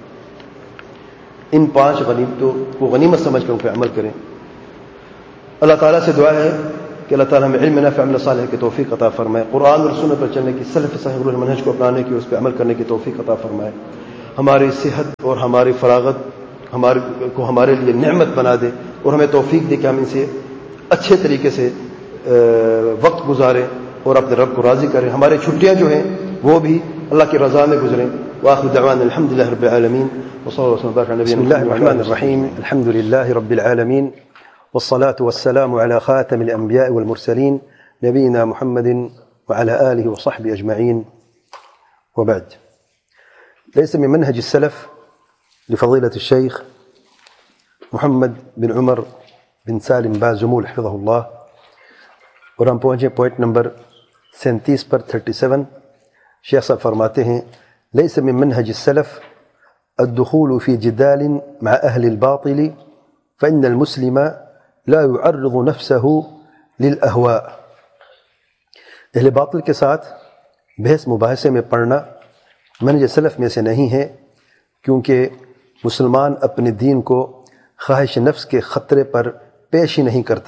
ان پانچ غنیمتوں کو غنیمت سمجھ کر ان پہ عمل کریں. اللہ تعالیٰ سے دعا ہے کہ اللہ تعالیٰ ہمیں علم نافع عمل صالح کی توفیق عطا فرمائے, قرآن اور سنت پر چلنے کی, سلف صحیح المنہج کو اپنانے کی, اس پہ عمل کرنے کی توفیق عطا فرمائے. ہماری صحت اور ہماری فراغت ہمارے کو ہمارے لیے نعمت بنا دے اور ہمیں توفیق دے کہ ہم ان سے اچھے طریقے سے وقت گزاریں اور اپنے رب کو راضی کریں. ہماری چھٹیاں جو ہیں وہ بھی اللہ کی رضا میں گزریں. وآخر دعوانا الحمد لله رب العالمين وصلى الله وسلم على نبينا محمد. بسم الله الرحمن الرحيم. الحمد لله رب العالمين والصلاة والسلام على خاتم الأنبياء والمرسلين نبينا محمد وعلى آله وصحبه أجمعين. وبعد، ليس من منهج السلف لفضيلة الشيخ محمد بن عمر بن سالم بازمول حفظه الله. اور ہم پہنچے پوائنٹ نمبر سینتیس پر تھرٹی سیون. شیخ صاحب فرماتے ہیں ليس من منهج السلف الدخول في جدال مع أهل الباطل فإن المسلم لا يعرض نفسه للأهواء. اہل باطل کے ساتھ بحث مباحثے میں پڑھنا منہج سلف میں سے نہیں ہے، کیونکہ مسلمان اپنے دین کو خواہش نفس کے خطرے پر پیش ہی نہیں کرتا.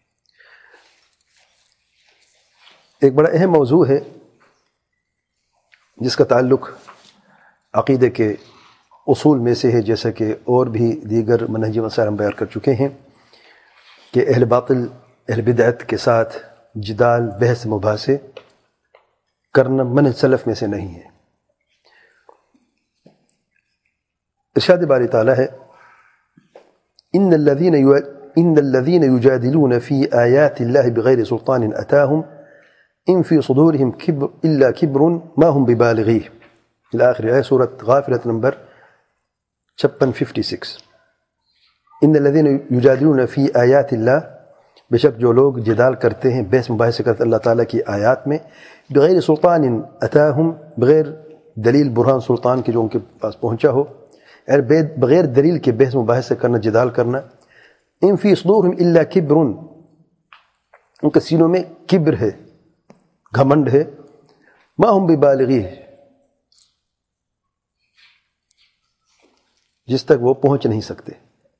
ایک بڑا اہم موضوع ہے جس کا تعلق عقیدے کے اصول میں سے ہے، جیسا کہ اور بھی دیگر منہجی مسائل ہم بیان کر چکے ہیں کہ اہل باطل اہل بدعت کے ساتھ جدال بحث مباحثے کرنا منہج سلف میں سے نہیں ہے. ارشاد باری تعالیٰ ہے ان الذين ان الذين يجادلون في آيات الله بغير سلطان أتاهم ان في صدورهم كبر الا كبر ما هم ببالغيه الى اخر آية سورة غافرة نمبر چھپن ففٹی سکس. ان الذين يجادلون في آيات الله، بے شک جو لوگ جدال کرتے ہیں بحث مباحثے کرتے اللہ تعالیٰ کی آیات میں، بغیر سلطان اتاہم، بغیر دلیل برہان سلطان کی جو ان کے پاس پہنچا ہو، یعنی بغیر دلیل کے بحث مباحثے کرنا جدال کرنا. ان فی صدورہم الا کبر، ان کے سینوں میں کبر ہے، گھمنڈ ہے. ما ہم ببالغیہ، جس تک وہ پہنچ نہیں سکتے.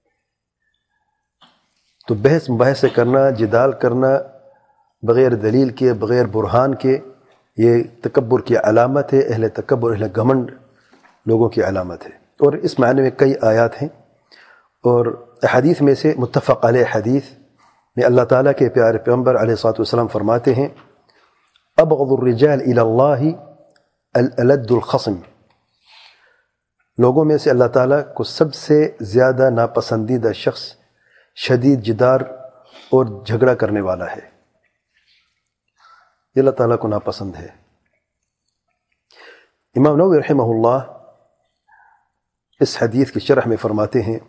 تو بحث مباحثے کرنا جدال کرنا بغیر دلیل کے بغیر برہان کے، یہ تکبر کی علامت ہے، اہل تکبر اہل گھمنڈ لوگوں کی علامت ہے. اور اس معنی میں کئی آیات ہیں، اور حدیث میں سے متفق علیہ حدیث میں اللہ تعالیٰ کے پیارے پیغمبر علیہ الصلوۃ والسلام فرماتے ہیں ابغض الرجال الی اللہ الالد الخصم. لوگوں میں سے اللہ تعالیٰ کو سب سے زیادہ ناپسندیدہ شخص شدید جدار اور جھگڑا کرنے والا ہے. یہ اللہ تعالیٰ کو ناپسند ہے. امام نووی رحمہ اللہ اس حدیث کی شرح میں فرماتے ہیں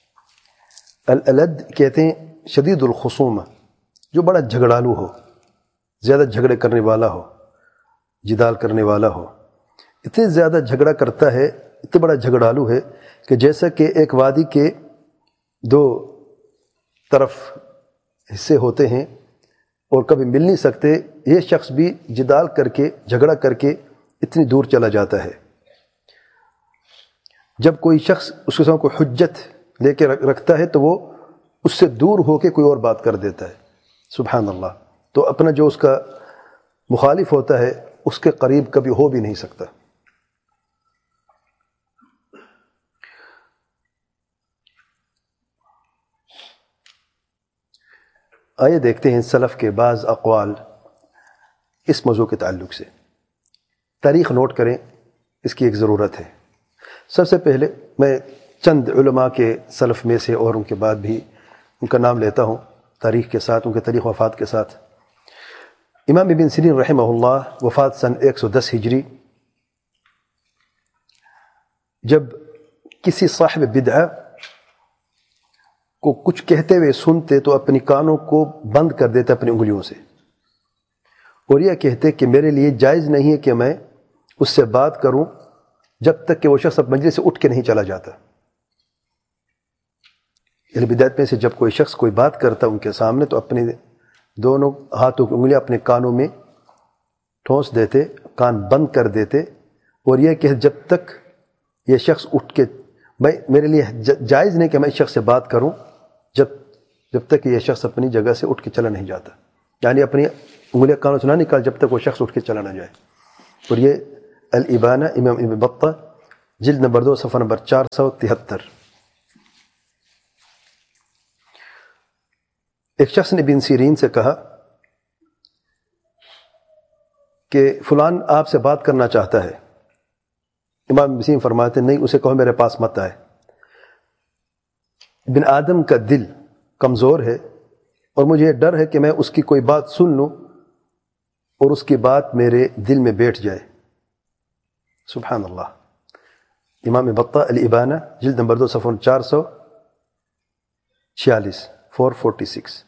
الالد کہتے ہیں شدید الخصومہ، جو بڑا جھگڑالو ہو، زیادہ جھگڑے کرنے والا ہو، جدال کرنے والا ہو. اتنے زیادہ جھگڑا کرتا ہے، اتنا بڑا جھگڑالو ہے کہ جیسا کہ ایک وادی کے دو طرف حصے ہوتے ہیں اور کبھی مل نہیں سکتے، یہ شخص بھی جدال کر کے جھگڑا کر کے اتنی دور چلا جاتا ہے. جب کوئی شخص اس کے سامنے کوئی حجت لے کے رکھتا ہے تو وہ اس سے دور ہو کے کوئی اور بات کر دیتا ہے. سبحان اللہ. تو اپنا جو اس کا مخالف ہوتا ہے اس کے قریب کبھی ہو بھی نہیں سکتا. آئیے دیکھتے ہیں سلف کے بعض اقوال اس موضوع کے تعلق سے. تاریخ نوٹ کریں، اس کی ایک ضرورت ہے. سب سے پہلے میں چند علماء کے سلف میں سے اور ان کے بعد بھی ان کا نام لیتا ہوں تاریخ کے ساتھ، ان کے تاریخ وفات کے ساتھ. امام ابن سیرین رحمہ اللہ وفات سن ایک سو دس ہجری. جب کسی صاحب بدعہ کو کچھ کہتے ہوئے سنتے تو اپنی کانوں کو بند کر دیتے اپنی انگلیوں سے، اور یہ کہتے کہ میرے لیے جائز نہیں ہے کہ میں اس سے بات کروں جب تک کہ وہ شخص مجلس سے اٹھ کے نہیں چلا جاتا. یعنی بدعت میں سے جب کوئی شخص کوئی بات کرتا ان کے سامنے تو اپنے دونوں ہاتھوں کی انگلیاں اپنے کانوں میں ٹھونس دیتے، کان بند کر دیتے، اور یہ کہ جب تک یہ شخص اٹھ کے، بھائی میرے لیے جائز نہیں کہ میں اس شخص سے بات کروں جب جب تک یہ شخص اپنی جگہ سے اٹھ کے چلا نہیں جاتا. یعنی اپنی انگلیاں کانوں سے نہ نکال جب تک وہ شخص اٹھ کے چلا نہ جائے. اور یہ الابانہ امام ابن بطہ جلد نمبر دو صفحہ نمبر چار سو تہتر. ایک شخص نے ابن سیرین سے کہا کہ فلان آپ سے بات کرنا چاہتا ہے. امام ابن سیرین فرماتے نہیں، اسے کہو میرے پاس مت آئے. ابن آدم کا دل کمزور ہے اور مجھے یہ ڈر ہے کہ میں اس کی کوئی بات سن لوں اور اس کی بات میرے دل میں بیٹھ جائے. سبحان اللہ. امام بطہ الابانہ جلد نمبر دو صفحہ چار سو چھیالیس فور فورٹی سکس.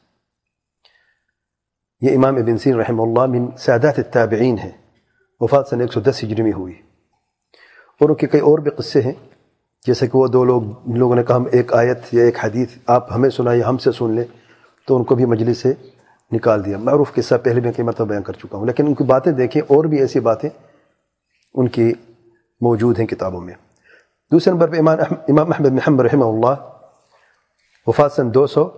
یہ امام ابن سیرین رحمہ اللہ من سادات التابعین ہیں، وفات سن ایک سو دس ہجری میں ہوئی. اور ان کے کئی اور بھی قصے ہیں، جیسے کہ وہ دو لوگ جن لوگوں نے کہا ہم ایک آیت یا ایک حدیث آپ ہمیں سنائیے ہم سے سن لیں، تو ان کو بھی مجلس سے نکال دیا. معروف قصہ پہلے میں کئی مرتبہ بیان کر چکا ہوں، لیکن ان کی باتیں دیکھیں اور بھی ایسی باتیں ان کی موجود ہیں کتابوں میں. دوسرے نمبر پہ امام احمد بن حنبل رحمہ اللہ وفات سن دو سو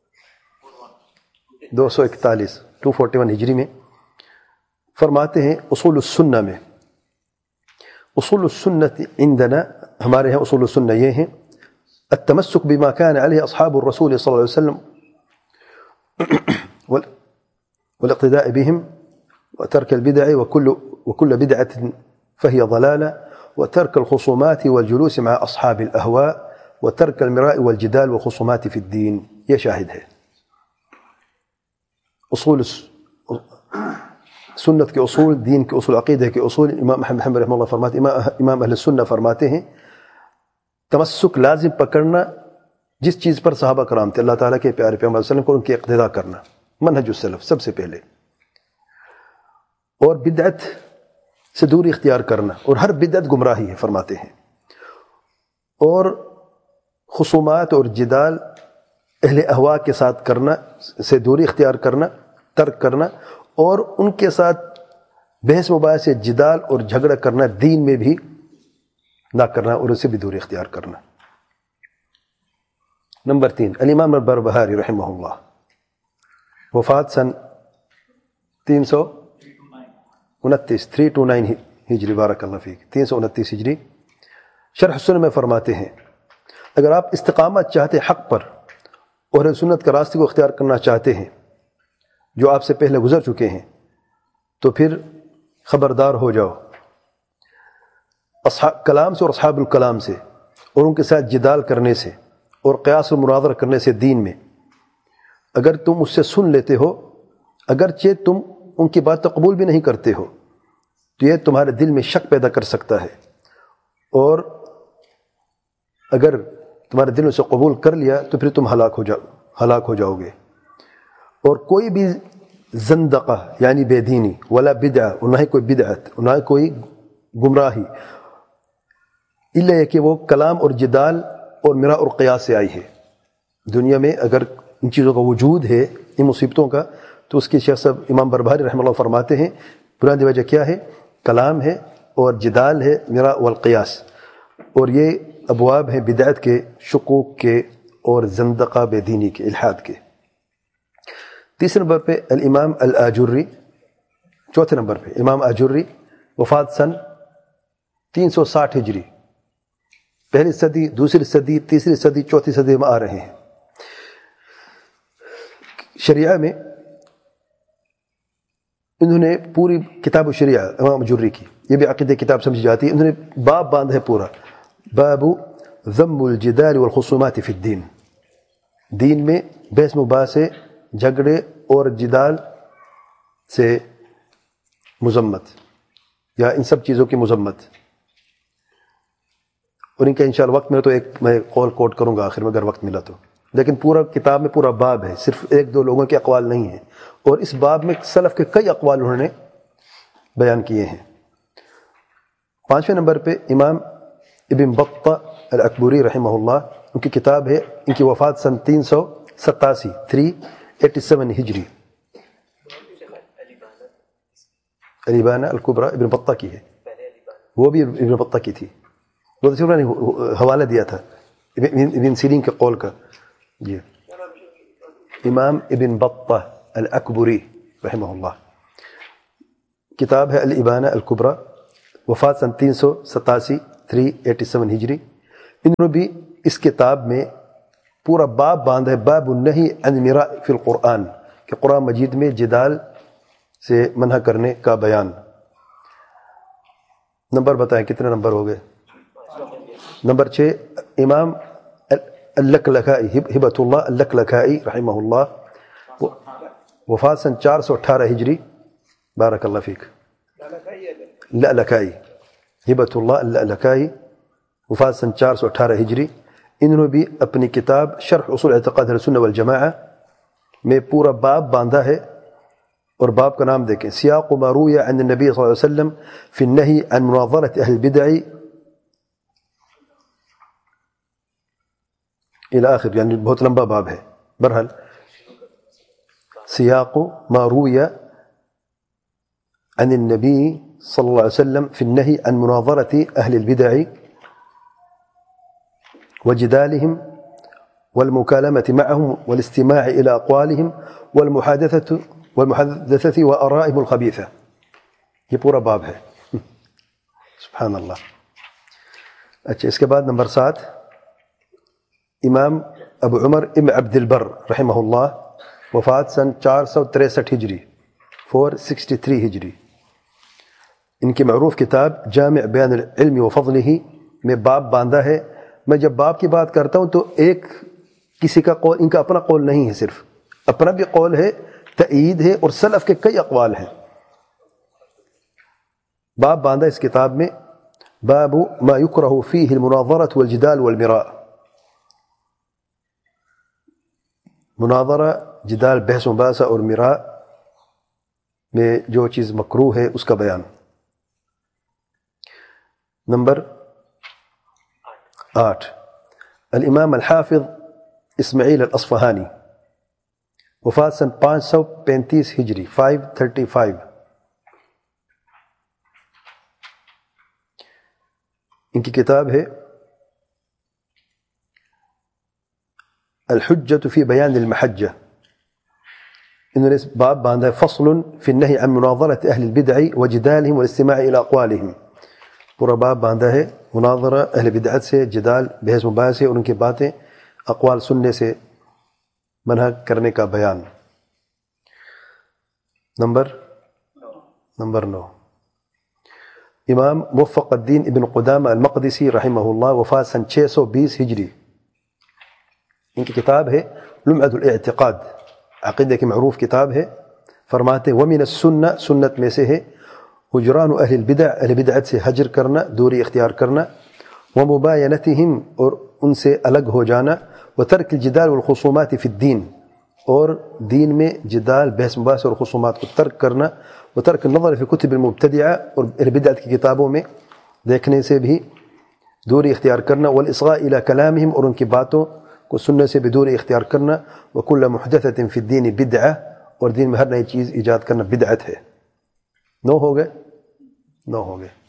دو سو اکتالیس ٹو فورٹی ون ہجری میں فرماتے ہیں اصول السنہ میں، اصول السنت عندنا ہمارے ہیں اصول السنہ یہ ہیں التمسک بما كان عليه اصحاب الرسول صلی اللہ علیہ وسلم والاقتداء بهم وترك البدع وكل وكل بدعة فهي ضلالة وترك الخصومات والجلوس مع أصحاب الأهواء وترك المراء والجدال والخصومات في الدين. یہ شاہد ہے. اصول سنت کے اصول، دین کے اصول، عقیدہ کے اصول، امام احمد حنبل رحمہ اللہ فرماتے ہیں، امام اہل سنہ فرماتے ہیں تمسک لازم پکڑنا جس چیز پر صحابہ کرام تھے، اللہ تعالیٰ کے پیارے پیغمبر صلی اللہ علیہ وسلم کو ان کی اقتداء کرنا، منہج السلف سب سے پہلے، اور بدعت سے دوری اختیار کرنا، اور ہر بدعت گمراہی ہے فرماتے ہیں، اور خصومات اور جدال اہل احوا کے ساتھ کرنا سے دوری اختیار کرنا، ترک کرنا، اور ان کے ساتھ بحث مباحث سے جدال اور جھگڑا کرنا دین میں بھی نہ کرنا اور اسے بھی دوری اختیار کرنا. نمبر تین الامام البربہاری رحمہ اللہ وفات سن تین سو انتیس تھری ٹو نائن ہجری، بارک اللہ فیک، تین سو انتیس ہجری. شرح سنن میں فرماتے ہیں اگر آپ استقامت چاہتے حق پر اور سنت کا راستے کو اختیار کرنا چاہتے ہیں جو آپ سے پہلے گزر چکے ہیں، تو پھر خبردار ہو جاؤ اصحاب کلام سے اور اصحاب الکلام سے، اور ان کے ساتھ جدال کرنے سے اور قیاس و مناظرہ کرنے سے دین میں. اگر تم اس سے سن لیتے ہو، اگرچہ تم ان کی بات قبول بھی نہیں کرتے ہو، تو یہ تمہارے دل میں شک پیدا کر سکتا ہے، اور اگر تمہارے دل میں سے قبول کر لیا تو پھر تم ہلاک ہو جاؤ ہلاک ہو جاؤ گے. اور کوئی بھی زندقہ یعنی بے دینی ولا بدعہ، اور نہ ہی کوئی بدعت، اور نہ ہی کوئی گمراہی، الا یہ کہ وہ کلام اور جدال اور مرا اور قیاس سے آئی ہے. دنیا میں اگر ان چیزوں کا وجود ہے، ان مصیبتوں کا، تو اس کی شیخ صاحب امام بربہاری رحمہ اللہ فرماتے ہیں بنیادی وجہ کیا ہے؟ کلام ہے اور جدال ہے، مرا والقیاس، اور یہ ابواب ہیں بدعت کے، شکوک کے، اور زندقہ بے دینی کے، الحاد کے. تیسرے نمبر پہ الامام الاجری، چوتھے نمبر پہ امام اجری وفات سن تین سو ساٹھ ہجری. پہلی صدی، دوسری صدی، تیسری صدی، چوتھی صدی میں آ رہے ہیں. شریعہ میں انہوں نے پوری کتاب و شریعہ امام اجری کی، یہ بھی عقیدہ کتاب سمجھی جاتی ہے، انہوں نے باب باندھا ہے پورا، باب ذم الجدال والخصومات فی الدین. دین میں بحث مباحث، جھگڑے اور جدال سے مذمت، یا ان سب چیزوں کی مذمت. اور ان کا انشاءاللہ وقت ملا تو ایک میں قول کوٹ کروں گا آخر میں اگر وقت ملا تو، لیکن پورا کتاب میں پورا باب ہے، صرف ایک دو لوگوں کے اقوال نہیں ہیں، اور اس باب میں سلف کے کئی اقوال انہوں نے بیان کیے ہیں. پانچویں نمبر پہ امام ابن بطہ الاکبری رحمہ اللہ، ان کی کتاب ہے، ان کی وفات سن تین سو ستاسی تھری ایٹی سیون ہجری. الابانہ الکبریٰ ابن بطہ کی ہے، وہ بھی ابن بطہ کی تھی، وہ تو نے حوالہ دیا تھا ابن سیرین کے قول کا. جی امام ابن بطہ الاکبری رحمہ اللہ، کتاب ہے الابانہ الکبریٰ، وفات سن تین سو ستاسی تھری ایٹی سیون ہجری. انہوں نے بھی اس کتاب میں پورا باب باندھا ہے، باب النہی عن المراء فی القرآن، کہ قرآن مجید میں جدال سے منع کرنے کا بیان. نمبر بتائیں کتنے نمبر ہو گئے؟ نمبر چھ، امام اللکلکائی ہبۃ اللہ اللکلکائی رحمہ اللہ، وفات سن چار سو اٹھارہ ہجری. بارک اللہ فیک. لکلکائی ہبۃ اللہ اللکلکائی، وفات سن چار سو اٹھارہ ہجری. انہوں نے بھی اپنی کتاب شرح اصول اعتقاد اہل سنہ والجماعہ میں پورا باب باندھا ہے، اور باب کا نام دیکھیں، سیاق ما روی عن النبی صلی اللہ علیہ وسلم فی النہی عن مناظرۃ اہل البدع الی آخر، یعنی بہت لمبا باب ہے. برحال سیاق ما روی عن النبی صلی اللہ علیہ وسلم فی النہی عن مناظرۃ اہل البدع وجدالهم والمكالمة معهم والاستماع إلى أقوالهم والمحادثة والمحادثة وآرائهم الخبيثة. یہ پورا باب ہے. سبحان اللہ. اچھا، اس کے بعد نمبر سات، امام ابو عمر ابن عبد البر رحمہ اللہ، وفات سن چار سو تریسٹھ ہجری، فور سکسٹی تھری ہجری. ان کی معروف کتاب جامع بیان العلم وفضلہ میں باب باندھا ہے. میں جب باب کی بات کرتا ہوں تو ایک کسی کا قول، ان کا اپنا قول نہیں ہے، صرف اپنا بھی قول ہے، تأیید ہے، اور سلف کے کئی اقوال ہیں. باب باندھا اس کتاب میں، باب ما یکرہ فیہ المناظرۃ والجدال والمراء. مناظرہ، جدال، بحث و مباحثہ اور مراء میں جو چیز مکروہ ہے اس کا بیان. نمبر آٹھ، الامام الحافظ اسماعیل الاصفہانی، وفات سن پانچ سو پینتیس ہجری، فائیو تھرٹی فائیو. ان کی کتاب ہے الحجۃ فی بیان المحجہ. انہوں نے اس باب باندھا ہے، فصل فی النہی عن مناظرۃ اہل البدع وجدالہم والاستماع الی اقوالہم. پورا باب باندھا ہے مناظرہ اہل بدعت سے، جدال، بحث مباحث سے، اور ان کی باتیں، اقوال سننے سے منع کرنے کا بیان. نمبر نمبر نو، امام موفق الدین ابن قدامہ المقدسی رحمہ اللہ، وفات سن چھ سو بیس ہجری. ان کی کتاب ہے لمعۃ الاعتقاد، عقیدہ کی معروف کتاب ہے. فرماتے ومن السنہ، سنت میں سے ہے، حجران اہل البدع، اہل بدعت سے حجر کرنا، دوری اختیار کرنا، ومباینتہم، اور ان سے الگ ہو جانا، وترک الجدال والخصومات فی الدین، اور دین میں جدال، بحث مباحث اور خصومات کو ترک کرنا، وترک النظر فی کتب المبتدعہ، اور اہل بدعت کی کتابوں میں دیکھنے سے بھی دوری اختیار کرنا، والاصغاء الی کلامہم، اور ان کی باتوں کو سننے سے بھی دوری اختیار کرنا، وکل محدثۃ فی الدین بدعہ، اور دین میں ہر نئی چیز ایجاد کرنا بدعت ہے. نو ہو گئے نو ہو گئے.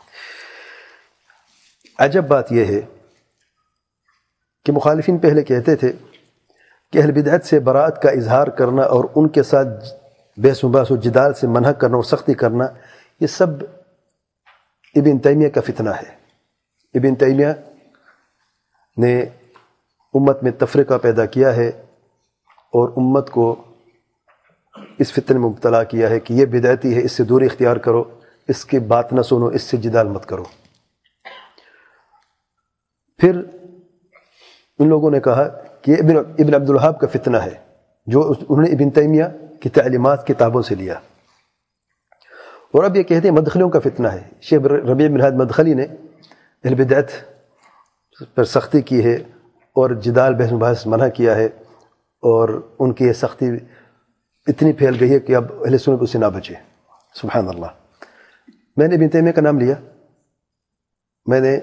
عجب بات یہ ہے کہ مخالفین پہلے کہتے تھے کہ اہل بدعت سے براءت کا اظہار کرنا اور ان کے ساتھ بحث و بحث و جدال سے منع کرنا اور سختی کرنا، یہ سب ابن تیمیہ کا فتنہ ہے. ابن تیمیہ نے امت میں تفرقہ پیدا کیا ہے اور امت کو اس فتنے میں مبتلا کیا ہے کہ یہ بدعتی ہے، اس سے دوری اختیار کرو، اس کی بات نہ سنو، اس سے جدال مت کرو. پھر ان لوگوں نے کہا کہ ابن ابن عبد الوہاب کا فتنہ ہے، جو انہوں نے ابن تیمیہ کی تعلیمات کتابوں سے لیا. اور اب یہ کہتے ہیں مدخلیوں کا فتنہ ہے. شیخ ربیع بن ہادی مدخلی نے اہل بدعت پر سختی کی ہے اور جدال بحث مباحث منع کیا ہے، اور ان کی یہ سختی اتنی پھیل گئی ہے کہ اب اہل سنت اس سے نہ بچے. سبحان اللہ. میں نے ابن تیمیہ کا نام لیا، میں نے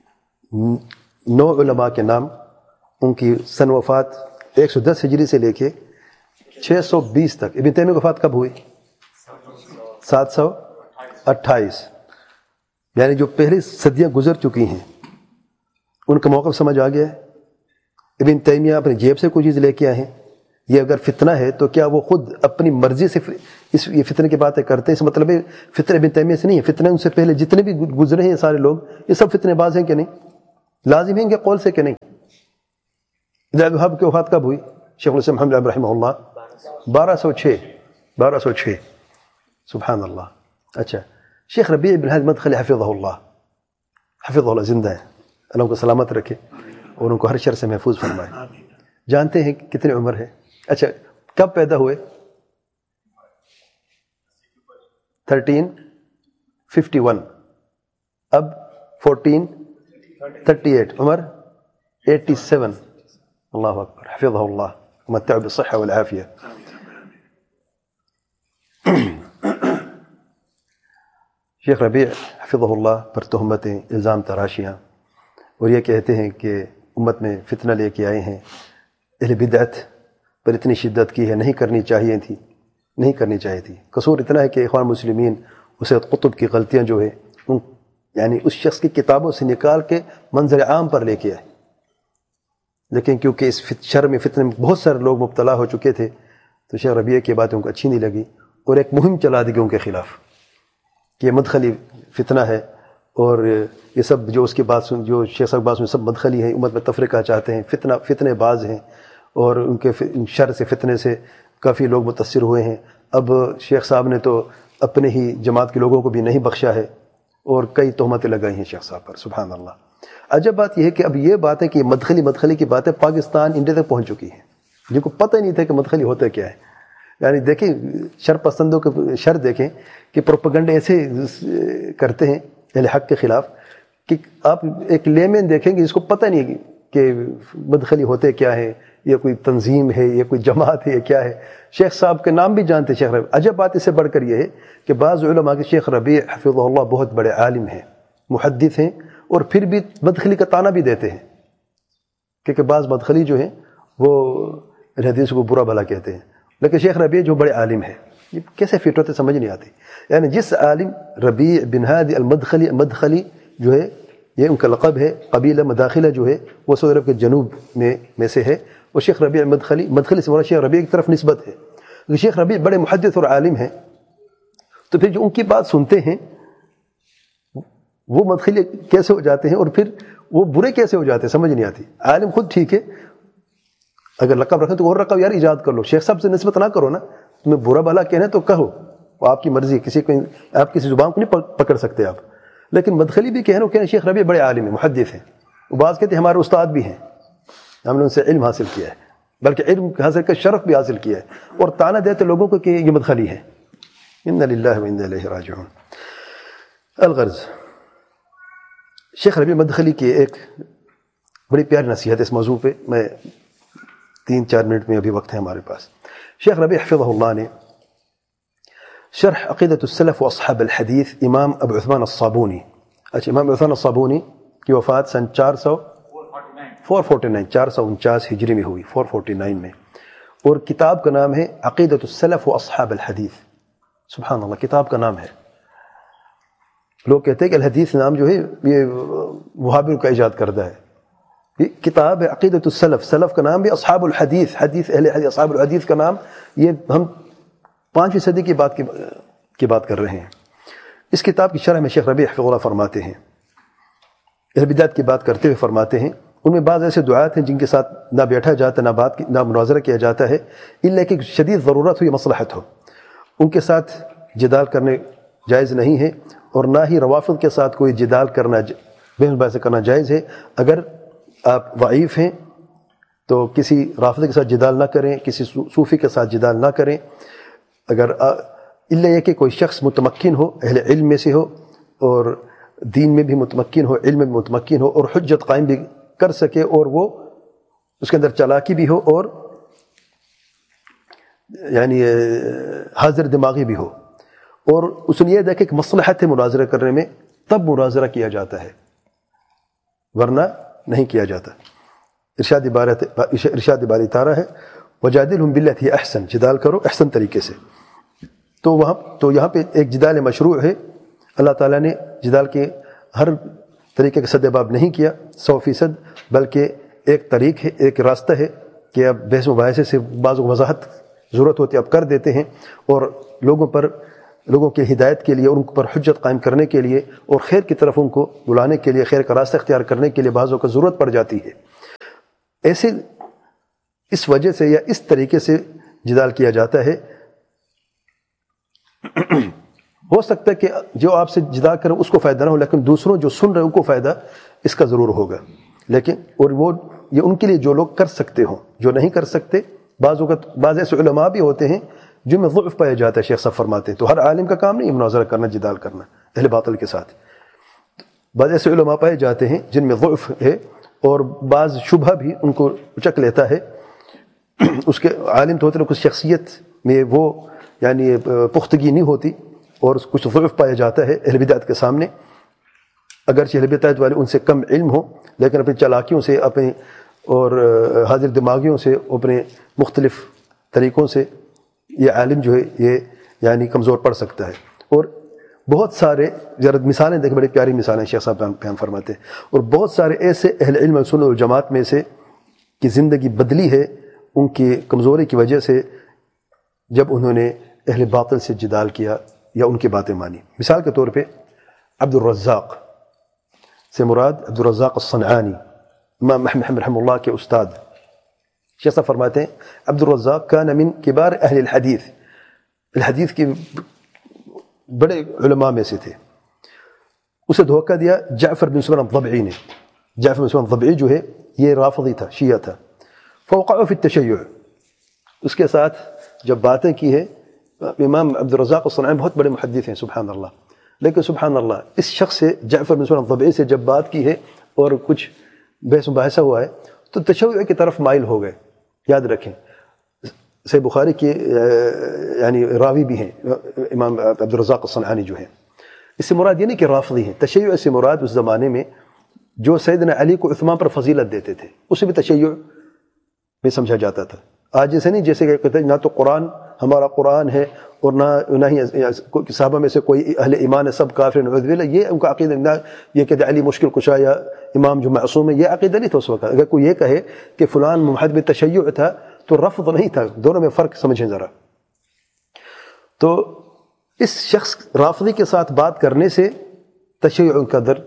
نو علماء کے نام، ان کی سن وفات ایک سو دس ہجری سے لے کے چھ سو بیس تک. ابن تیمیہ کی وفات کب ہوئی؟ سات سو اٹھائیس، یعنی جو پہلی صدیاں گزر چکی ہیں ان کا موقف سمجھ آ گیا ہے. ابن تیمیہ اپنی جیب سے کوئی چیز لے کے آئے ہیں یہ اگر فتنہ ہے تو کیا وہ خود اپنی مرضی سے اس یہ فتنے کی باتیں کرتے ہیں؟ اس مطلب ہے فتنے ابن تیمیہ سے نہیں ہے، فتنے ان سے پہلے جتنے بھی گزرے ہیں سارے لوگ یہ سب فتنے باز ہیں کہ نہیں؟ لازم ہیں کہ قول سے کہ نہیں؟ ابن وہاب کی وفات کب ہوئی؟ شیخ الاسلام محمد بن رحمہ اللہ بارہ سو چھ بارہ سو چھ سبحان اللہ۔ اچھا، شیخ ربیع بن ہادی المدخلی حفظہ اللہ حفظہ اللہ زندہ ہیں، اللہ ان کو سلامت رکھے اور ان کو ہر شر سے محفوظ فرمائے۔ جانتے ہیں کتنی عمر ہے؟ اچھا، کب پیدا ہوئے؟ تھرٹین ففٹی ون، اب فورٹین تھرٹی ایٹ، عمر ایٹی سیون۔ اللہ اکبر، حفظہ اللہ ومتعه بالصحة والعافية۔ شیخ ربیع حفظہ اللہ پر تہمتیں، الزام تراشیاں، اور یہ کہتے ہیں کہ امت میں فتنہ لے کے آئے ہیں، اہل بدعت پر اتنی شدت کی ہے، نہیں کرنی چاہیے تھی نہیں کرنی چاہیے تھی۔ قصور اتنا ہے کہ اخوان مسلمین اسید قطب کی غلطیاں جو ہے ان یعنی اس شخص کی کتابوں سے نکال کے منظر عام پر لے کے آئے، لیکن کیونکہ اس شر میں فتنے میں بہت سارے لوگ مبتلا ہو چکے تھے تو شیخ ربیع کی باتیں ان کو اچھی نہیں لگی اور ایک مہم چلا دی گئی ان کے خلاف کہ یہ مدخلی فتنہ ہے، اور یہ سب جو اس کی بات سن جو شیخ صاحب بات سن سب مدخلی ہیں، امت میں تفرقہ چاہتے ہیں، فتنہ فتنے باز ہیں، اور ان کے شر سے فتنے سے کافی لوگ متاثر ہوئے ہیں۔ اب شیخ صاحب نے تو اپنے ہی جماعت کے لوگوں کو بھی نہیں بخشا ہے اور کئی تہمتیں لگائی ہیں شیخ صاحب پر، سبحان اللہ۔ عجب بات یہ ہے کہ اب یہ باتیں کہ مدخلی مدخلی کی باتیں پاکستان انڈیا تک پہنچ چکی ہیں، جن کو پتہ ہی نہیں تھا کہ مدخلی ہوتا کیا ہے۔ یعنی دیکھیں شر پسندوں کے شر دیکھیں کہ پروپیگنڈے ایسے کرتے ہیں اہل حق کے خلاف کہ آپ ایک لیمن دیکھیں گے جس کو پتہ نہیں کہ مدخلی ہوتے کیا ہے، یہ کوئی تنظیم ہے، یہ کوئی جماعت ہے، یہ کیا ہے۔ شیخ صاحب کے نام بھی جانتے شیخ ربیع۔ عجب بات اس سے بڑھ کر یہ ہے کہ بعض علماء کے شیخ ربیع حفظہ اللہ بہت بڑے عالم ہیں، محدث ہیں، اور پھر بھی مدخلی کا طعنہ بھی دیتے ہیں، کیونکہ بعض مدخلی جو ہیں وہ حدیث کو برا بھلا کہتے ہیں، لیکن شیخ ربیع جو بڑے عالم ہیں یہ کیسے فٹ ہوتے سمجھ نہیں آتی۔ یعنی جس عالم ربیع بن ہادی المدخلی مدخلی جو ہے یہ ان کا لقب ہے، قبیلہ مداخلہ جو ہے وہ سعودی عرب کے جنوب میں میں سے ہے، اور شیخ ربیع مدخلی مدخلی سے مراد شیخ ربیع کی طرف نسبت ہے، لیکن شیخ ربیع بڑے محدث اور عالم ہیں، تو پھر جو ان کی بات سنتے ہیں وہ مدخلی کیسے ہو جاتے ہیں اور پھر وہ برے کیسے ہو جاتے ہیں سمجھ نہیں آتی۔ عالم خود ٹھیک ہے، اگر لقب رکھیں تو اور لقب یار ایجاد کر لو، شیخ صاحب سے نسبت نہ کرو نا، تمہیں برا بھلا کہنا ہے تو کہو، وہ آپ کی مرضی، کسی کو آپ کسی زبان کو نہیں پکڑ سکتے آپ، لیکن مدخلی بھی کہنا کہنا شیخ ربیع بڑے عالم ہیں، محدث ہیں، وہ بعض کہتے ہیں ہمارے استاد بھی ہیں، ہم نے ان سے علم حاصل کیا ہے، بلکہ علم حاصل کا شرف بھی حاصل کیا ہے، اور طعنہ دیتے لوگوں کو کہ یہ مدخلی ہے۔ انا للہ و انا الیہ راجعون۔ الغرض، شیخ ربیع مدخلی کی ایک بڑی پیاری نصیحت اس موضوع پہ، میں تین چار منٹ میں ابھی وقت ہے ہمارے پاس۔ شیخ ربیع حفظہ اللہ نے شرح عقیدۃ السلف و اصحاب الحدیث امام ابو عثمان الصابونی، اچھا امام ابو عثمان الصابونی کی وفات سن چار سو فور فورٹی نائن چار سو انچاس ہجری میں ہوئی، فور فورٹی نائن میں، اور کتاب کا نام ہے عقیدۃ السلف و اصحاب الحدیث۔ سبحان اللہ، کتاب کا نام ہے۔ لوگ کہتے ہیں کہ الحدیث نام جو ہے یہ وہابیوں کا ایجاد کردہ ہے، یہ کتاب ہے عقیدۃ السلف، سلف کا نام بھی اصحاب الحدیث، حدیث اہل حدیث اصحاب الحدیث کا نام، یہ ہم پانچویں صدی کی بات کی بات کر رہے ہیں۔ اس کتاب کی شرح میں شیخ ربیع حفظہ اللہ فرماتے ہیں، اہل بدعت کی بات کرتے ہوئے فرماتے ہیں، ان میں بعض ایسے دعات ہیں جن کے ساتھ نہ بیٹھا جاتا، نہ بات نہ مناظرہ کیا جاتا ہے، الا کہ شدید ضرورت ہو یا مصلحت ہو، ان کے ساتھ جدال کرنے جائز نہیں ہے، اور نہ ہی روافض کے ساتھ کوئی جدال کرنا بحث بحث کرنا جائز ہے۔ اگر آپ ضعیف ہیں تو کسی رافضی کے ساتھ جدال نہ کریں، کسی صوفی کے ساتھ جدال نہ کریں، اگر الا یہ کہ کوئی شخص متمکن ہو، اہل علم میں سے ہو، اور دین میں بھی متمکن ہو، علم میں بھی متمکن ہو، اور حجت قائم بھی کر سکے، اور وہ اس کے اندر چالاکی بھی ہو، اور یعنی حاضر دماغی بھی ہو، اور اس نے یہ دیکھے کہ مصلحت ہے مناظرہ کرنے میں، تب مناظرہ کیا جاتا ہے، ورنہ نہیں کیا جاتا۔ ارشاد عبارت ارشاد باری تعالیٰ ہے وجادلہم باللتی احسن، جدال کرو احسن طریقے سے۔ تو وہاں تو یہاں پہ ایک جدال مشروع ہے، اللہ تعالیٰ نے جدال کے ہر طریقے کا سد باب نہیں کیا سو فیصد، بلکہ ایک طریق ہے، ایک راستہ ہے کہ اب بحث مباحثے سے بعض وضاحت ضرورت ہوتی ہے اب کر دیتے ہیں، اور لوگوں پر لوگوں کی ہدایت کے لیے، ان پر حجت قائم کرنے کے لیے اور خیر کی طرف ان کو بلانے کے لیے، خیر کا راستہ اختیار کرنے کے لیے بعضوں کو ضرورت پڑ جاتی ہے۔ ایسے اس وجہ سے یا اس طریقے سے جدال کیا جاتا ہے، ہو سکتا ہے کہ جو آپ سے جدال کرے اس کو فائدہ نہ ہو، لیکن دوسروں جو سن رہے ان کو فائدہ اس کا ضرور ہوگا۔ لیکن اور وہ یہ ان کے لیے جو لوگ کر سکتے ہوں، جو نہیں کر سکتے، بعض اوقات بعض ایسے علماء بھی ہوتے ہیں جن میں ضعف پایا جاتا ہے، شیخ صاحب فرماتے ہیں۔ تو ہر عالم کا کام نہیں مناظرہ کرنا، جدال کرنا اہل باطل کے ساتھ۔ بعض ایسے علماء پائے جاتے ہیں جن میں ضعف ہے اور بعض شبہ بھی ان کو اچک لیتا ہے، اس کے عالم تو ہوتے ہیں، کچھ شخصیت میں وہ یعنی پختگی نہیں ہوتی اور کچھ ضعف پایا جاتا ہے اہل بدعت کے سامنے، اگرچہ اہل بدعت والے ان سے کم علم ہو، لیکن اپنی چالاکیوں سے، اپنے اور حاضر دماغیوں سے، اپنے مختلف طریقوں سے یہ عالم جو ہے یہ یعنی کمزور پڑ سکتا ہے۔ اور بہت سارے ذرا مثالیں دیکھیں، بڑی پیاری مثالیں شیخ صاحب بیان فرماتے ہیں، اور بہت سارے ایسے اہل علم سنت والجماعت میں سے کی زندگی بدلی ہے ان کی کمزوری کی وجہ سے، جب انہوں نے اہل باطل سے جدال کیا یا ان کی باتیں مانی۔ مثال کے طور پہ عبد الرزاق سے مراد عبد الرزاق الصنعانی، امام محمد رحمہ اللہ کے استاد، شیخ صاحب فرماتے ہیں عبد الرزاق کان من کبار اہل الحدیث، الحدیث کے بڑے علماء میں سے تھے۔ اسے دھوکہ دیا جعفر بن سلیمان الضبعی نے۔ جعفر بن سلیمان الضبعی جو ہے یہ رافضی تھا، شیعہ تھا، فوقعوا فی التشیع، اس کے ساتھ جب باتیں کی ہے، امام عبد الرزاق الصنعانی بہت بڑے محدث ہیں سبحان اللہ، لیکن سبحان اللہ اس شخص سے جعفر بن سلیمان الضبعی سے جب بات کی ہے اور کچھ بحث مباحثہ ہوا ہے تو تشیع کی طرف مائل ہو گئے۔ یاد رکھیں صحیح بخاری کے یعنی راوی بھی ہیں امام عبد الرزاق الصنعانی جو ہیں۔ اس سے مراد یہ نہیں کہ رافضی ہیں، تشیع سے مراد اس زمانے میں جو سیدنا علی کو عثمان پر فضیلت دیتے تھے اسے بھی تشیع میں سمجھا جاتا تھا۔ آج جیسے نہیں، جیسے کہ کہتے ہیں نہ تو قرآن ہمارا قرآن ہے اور نہ نہ ہی صحابہ میں سے کوئی اہل ایمان ہے، سب کافر نعوذ باللہ، یہ ان کا عقیدہ نہ، یہ کہتے علی مشکل کشا یا امام جو معصوم ہے، یہ عقیدہ نہیں تھا اس وقت۔ اگر کوئی یہ کہے کہ فلان محب تشیع تھا تو رفض نہیں تھا، دونوں میں فرق سمجھیں ذرا۔ تو اس شخص رافضی کے ساتھ بات کرنے سے تشیع کا در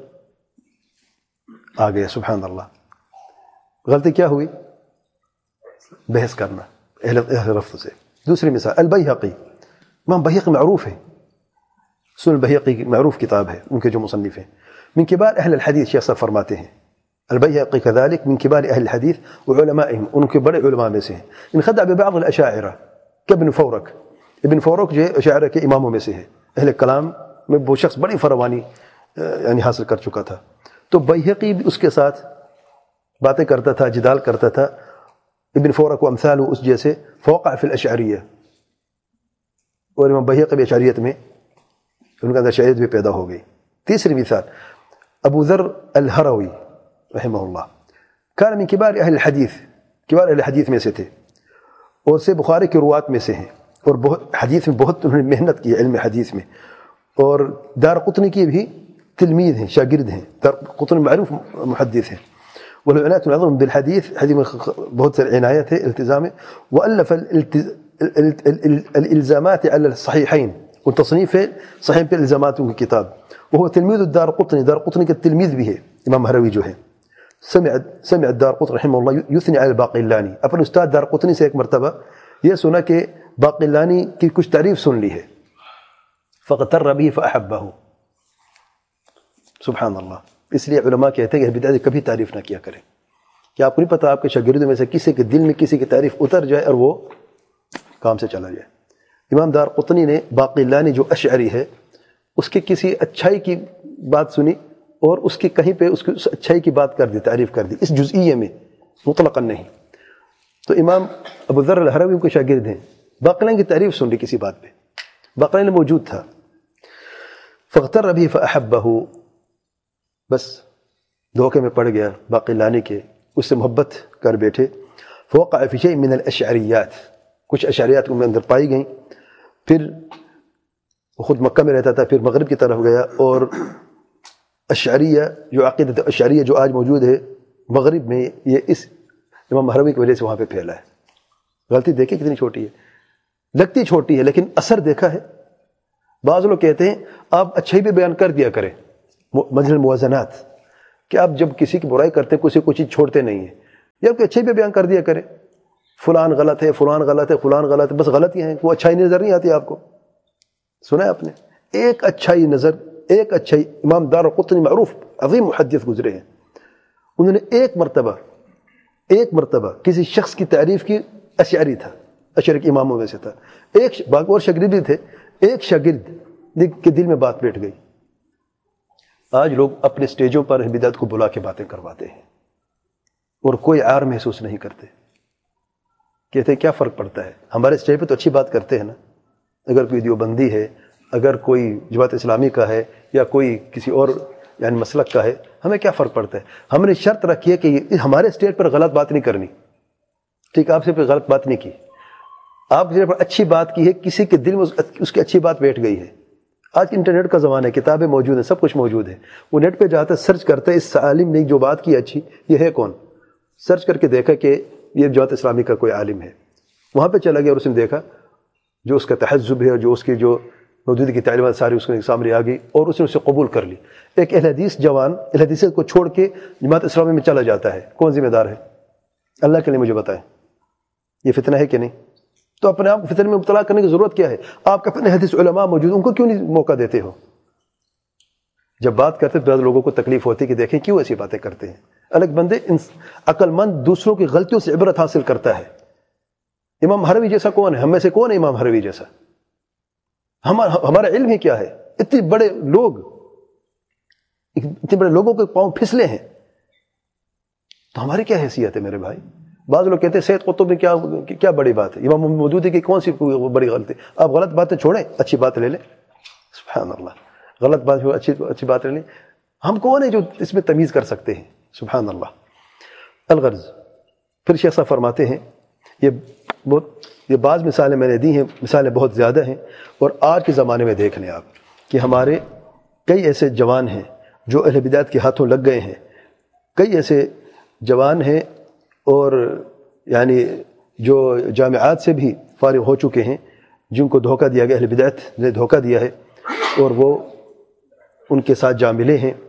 آ گیا سبحان اللہ۔ غلطی کیا ہوئی؟ بحث کرنا اہل اہل رفض سے۔ دوسری مثال البیہقی، امام بہیقی معروف ہے، سنن البیہقی کی معروف کتاب ہے، ان کے جو مصنف ہیں، من کبار اہل الحدیث، شیخ صاحب فرماتے ہیں البیہقی كذلك من كبار اہل الحدیث وعلمائهم، ان کے بڑے علماء میں سے ہیں۔ انخدع ببعض الاشاعرہ كابن فورک، ابن فورک جو ہے اشاعرہ کے اماموں میں سے ہے، اہل کلام میں وہ شخص بڑی فراوانی یعنی حاصل کر چکا تھا۔ تو بیہقی بھی اس کے ساتھ باتیں کرتا تھا، جدال کرتا تھا، ابن فورک و امثال اس جیسے، فوقع فی الاشعریہ، اور امام بیہقی بھی اشعریت میں ان کا اندر اشعریت بھی پیدا ہو گئی۔ تیسری مثال ابو ذر الہروی رحمہ اللہ، کان من کبار اہل الحدیث، کبار اہل الحدیث میں سے تھے، اور سے بخاری کی روات میں سے ہیں، اور بہت حدیث میں بہت انہوں نے محنت کی، علم حدیث میں، اور دار قطنی کی بھی تلمید ہیں، شاگرد ہیں، دار قطنی معروف محدث ہیں، والعنایت العظیم بالحدیث، حدیث میں بہت سے عنایت ہے، التزام ہے، والف الالزامات على الصحیحین، والتصنیف ہے صحیح پہ الزامات کی کتاب، وهو تلمید الدار قطنی، دار قطنی کے تلمید بھی ہے امام ہروی جو ہے۔ سمع سمع الدار قطنی رحمہ اللہ یثنی علی الباقلانی، اپنے استاد دار قطنی سے ایک مرتبہ یہ سنا کہ باقلانی کی کچھ تعریف سن لی ہے، فاغتر به فاحبه، سبحان اللہ۔ اس لیے علماء کہتے ہیں کہ بدعت کبھی تعریف نہ کیا کریں، کہ آپ کو نہیں پتہ آپ کے شاگردوں میں سے کسی کے دل میں کسی کی تعریف اتر جائے اور وہ کام سے چلا جائے۔ امام دار قطنی نے باقلانی جو اشعری ہے اس کے کسی اچھائی کی بات سنی اور اس کی کہیں پہ اس کی اس اچھائی کی بات کر دی، تعریف کر دی، اس جزئیے میں مطلقاً نہیں۔ تو امام ابو ذر الہروی ان کے شاگرد ہیں، باقلانی کی تعریف سن لی کسی بات پہ، باقلانی موجود تھا، فاغتر به فاحبه، بس دھوکے میں پڑ گیا باقلانی کے، اس سے محبت کر بیٹھے، فوقع فی شیء من الاشعریات، کچھ اشعریات ان میں اندر پائی گئیں۔ پھر وہ خود مکہ میں رہتا تھا، پھر مغرب کی طرف گیا، اور اشعریہ جو عقیدت اشعریہ جو آج موجود ہے مغرب میں، یہ اس امام ہروی کی وجہ سے وہاں پہ پھیلا ہے. غلطی دیکھیں کتنی چھوٹی ہے, لگتی چھوٹی ہے لیکن اثر دیکھا ہے. بعض لوگ کہتے ہیں آپ اچھائی بھی بیان کر دیا کریں, منزل موازنات, کہ آپ جب کسی کی برائی کرتے ہیں کسی کوئی چیز چھوڑتے نہیں ہیں, یا کوئی اچھائی بھی بیان کر دیا کریں, فلان غلط ہے فلان غلط ہے فلان غلط ہے, بس غلطیاں ہیں, کوئی اچھائی نظر نہیں آتی آپ کو. سنا ہے آپ نے ایک اچھائی نظر, ایک اچھائی, امام دارقطنی معروف عظیم محدث گزرے ہیں, انہوں نے ایک مرتبہ ایک مرتبہ کسی شخص کی تعریف کی, اشعری تھا, اشعری کے اماموں میں سے تھا, ایک باقی اور شاگرد بھی تھے, ایک شاگرد کے دل میں بات بیٹھ گئی. آج لوگ اپنے سٹیجوں پر بدعت کو بلا کے باتیں کرواتے ہیں اور کوئی عار محسوس نہیں کرتے. کہتے ہیں کیا فرق پڑتا ہے, ہمارے سٹیج پہ تو اچھی بات کرتے ہیں نا. اگر کوئی دیوبندی ہے, اگر کوئی جماعت اسلامی کا ہے, یا کوئی کسی اور یعنی مسلک کا ہے, ہمیں کیا فرق پڑتا ہے. ہم نے شرط رکھی ہے کہ ہمارے اسٹیج پر غلط بات نہیں کرنی. ٹھیک, آپ سے غلط بات نہیں کی, آپ نے اچھی بات کی ہے, کسی کے دل میں اس کی اچھی بات بیٹھ گئی ہے. آج انٹرنیٹ کا زمانہ ہے, کتابیں موجود ہیں, سب کچھ موجود ہے. وہ نیٹ پہ جاتا ہے, سرچ کرتا ہے اس عالم نے جو بات کی اچھی, یہ ہے کون. سرچ کر کے دیکھا کہ یہ جماعت اسلامی کا کوئی عالم ہے, وہاں پہ چلا گیا اور اس نے دیکھا جو اس کا تہذب ہے اور جو اس کی جو موجودگی کی تعلیمات ساری اس کے سامنے آ گئی, اور اس نے اسے قبول کر لی. ایک اہل حدیث جوان اہل حدیث کو چھوڑ کے جماعت اسلامی میں چلا جاتا ہے, کون ذمہ دار ہے؟ اللہ کے لیے مجھے بتائیں, یہ فتنہ ہے کہ نہیں؟ تو اپنے آپ کو فتنہ میں مبتلا کرنے کی ضرورت کیا ہے؟ آپ کے اپنے حدیث علماء موجود, ان کو کیوں نہیں موقع دیتے ہو؟ جب بات کرتے بعض لوگوں کو تکلیف ہوتی ہے کہ دیکھیں کیوں ایسی باتیں کرتے ہیں. الگ بندے عقل مند دوسروں کی غلطیوں سے عبرت حاصل کرتا ہے. امام ہروی جیسا کون ہے؟ ہم میں سے کون ہے امام ہروی جیسا؟ ہمارا علم ہی کیا ہے؟ اتنے بڑے لوگ, اتنے بڑے لوگوں کے پاؤں پھسلے ہیں, تو ہماری کیا حیثیت ہے میرے بھائی؟ بعض لوگ کہتے ہیں سید قطب نے کیا کیا بڑی بات ہے, امام مودودی کی کون سی بڑی غلطی؟ آپ غلط باتیں چھوڑیں, اچھی بات لے لیں. سبحان اللہ, غلط بات اچھی اچھی بات لے لیں. ہم کون ہیں جو اس میں تمیز کر سکتے ہیں؟ سبحان اللہ. الغرض, پھر شیخ صاحب فرماتے ہیں, یہ بہت یہ بعض مثالیں میں نے دی ہیں, مثالیں بہت زیادہ ہیں. اور آج کے زمانے میں دیکھ لیں آپ کہ ہمارے کئی ایسے جوان ہیں جو اہل بدعت کے ہاتھوں لگ گئے ہیں. کئی ایسے جوان ہیں اور یعنی جو جامعات سے بھی فارغ ہو چکے ہیں, جن کو دھوکہ دیا گیا, اہل بدعت نے دھوکہ دیا ہے, اور وہ ان کے ساتھ جا ملے ہیں.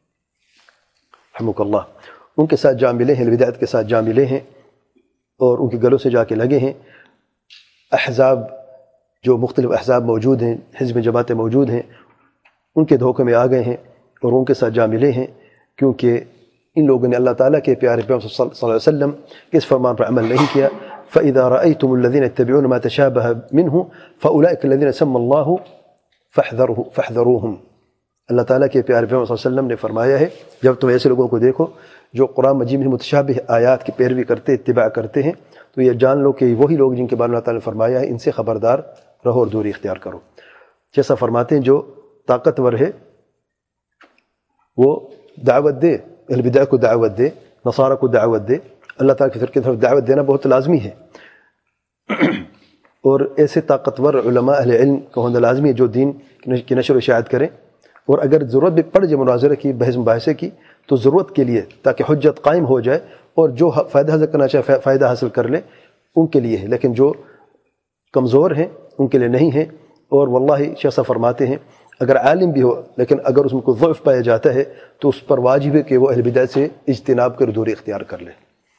رحمک اللہ, ان کے ساتھ جا ملے ہیں, اہل بدعت کے ساتھ جا ملے ہیں, اور ان کے گلوں سے جا کے لگے ہیں. احزاب جو مختلف احزاب موجود ہیں, حزب جماعتیں موجود ہیں, ان کے دھوکے میں آ گئے ہیں اور ان کے ساتھ جا ملے ہیں, کیونکہ ان لوگوں نے اللہ تعالیٰ کے پیارے پیغمبر صلی اللہ علیہ وسلم کے اس فرمان پر عمل نہیں کیا. فَإِذَا رَأَيْتُمُ الَّذِينَ يَتَّبِعُونَ مَا تَشَابَهَ مِنْهُ فَأُولَٰئِكَ الَّذِينَ سَمَّ اللَّهُ فَاحْذَرُوهُمْ. اللہ تعالیٰ کے پیارے پیغمبر صلی اللہ علیہ وسلم نے فرمایا ہے, جب تم ایسے لوگوں کو دیکھو جو قرآن مجید میں متشابہ آیات کی پیروی کرتے, اتباع کرتے ہیں, تو یہ جان لو کہ وہی لوگ جن کے بارے میں اللہ تعالیٰ نے فرمایا ہے, ان سے خبردار رہو اور دوری اختیار کرو. جیسا فرماتے ہیں جو طاقتور ہے وہ دعوت دے, اہل بدعت کو دعوت دے, نصارہ کو دعوت دے. اللہ تعالیٰ کی فرقے کی طرف دعوت دینا بہت لازمی ہے, اور ایسے طاقتور علماء اہل علم کو ہونا لازمی ہے جو دین کی نشر و اشاعت کریں. اور اگر ضرورت بھی پڑ جائے مناظرہ کی, بحث مباحثے کی, تو ضرورت کے لیے تاکہ حجت قائم ہو جائے, اور جو فائدہ حاصل کرنا چاہے فائدہ حاصل کر لے, ان کے لیے ہے. لیکن جو کمزور ہیں ان کے لیے نہیں ہے. اور واللہ شیخ صاحب فرماتے ہیں اگر عالم بھی ہو لیکن اگر اس میں کوئی ضعف پایا جاتا ہے تو اس پر واجب ہے کہ وہ اہل بدعت سے اجتناب کر دوری اختیار کر لے.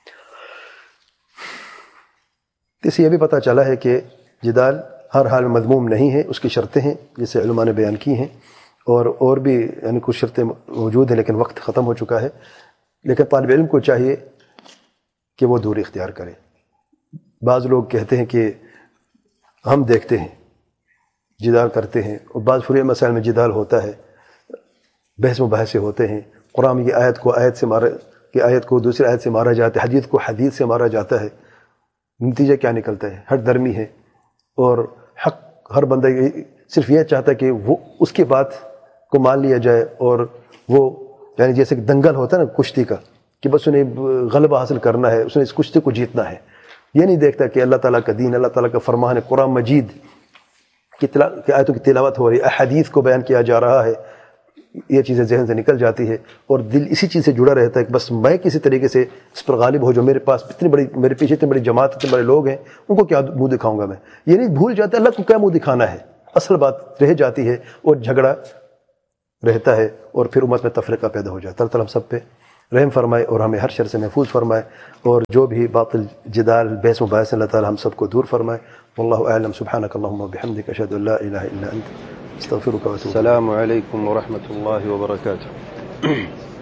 اس سے یہ بھی پتہ چلا ہے کہ جدال ہر حال میں مذموم نہیں ہے, اس کی شرطیں ہیں جسے علماء نے بیان کی ہیں, اور اور بھی یعنی کچھ شرطیں موجود ہیں لیکن وقت ختم ہو چکا ہے. لیکن طالب علم کو چاہیے کہ وہ دوری اختیار کرے. بعض لوگ کہتے ہیں کہ ہم دیکھتے ہیں جدال کرتے ہیں, اور بعض فروعی مسائل میں جدال ہوتا ہے, بحث مباحثے ہوتے ہیں, قرآن کی آیت کو آیت سے مارا کی آیت کو دوسری آیت سے مارا جاتا ہے, حدیث کو حدیث سے مارا جاتا ہے. نتیجہ کیا نکلتا ہے؟ ہٹ درمی ہے, اور حق ہر بندہ صرف یہ چاہتا ہے کہ وہ اس کی بات کو مان لیا جائے, اور وہ یعنی جیسے کہ دنگل ہوتا ہے نا کشتی کا, کہ بس انہیں غلبہ حاصل کرنا ہے, اس نے اس کشتی کو جیتنا ہے. یہ نہیں دیکھتا کہ اللہ تعالیٰ کا دین, اللہ تعالیٰ کا فرمان ہے, قرآن مجید کی آیتوں کی تلاوت ہو رہی ہے, احادیث کو بیان کیا جا رہا ہے, یہ چیزیں ذہن سے نکل جاتی ہے اور دل اسی چیز سے جڑا رہتا ہے کہ بس میں کسی طریقے سے اس پر غالب ہو جاؤں. میرے پاس اتنی بڑی میرے پیچھے اتنی بڑی جماعت اتنے بڑے لوگ ہیں, ان کو کیا منہ دکھاؤں گا میں. یہ نہیں بھول جاتا اللہ کو کیا منہ دکھانا ہے, اصل بات رہ جاتی ہے اور جھگڑا رہتا ہے اور پھر امت میں تفرقہ پیدا ہو جاتا ہے. اللہ تعالیٰ ہم سب پہ رحم فرمائے اور ہمیں ہر شر سے محفوظ فرمائے, اور جو بھی باطل جدال بحث مباحث اللہ تعالیٰ ہم سب کو دور فرمائے. واللہ اعلم. سبحانک اللہم وبحمدک, اشہد ان لا الہ الا انت, استغفرک واتوب. السلام علیکم ورحمۃ اللہ وبرکاتہ.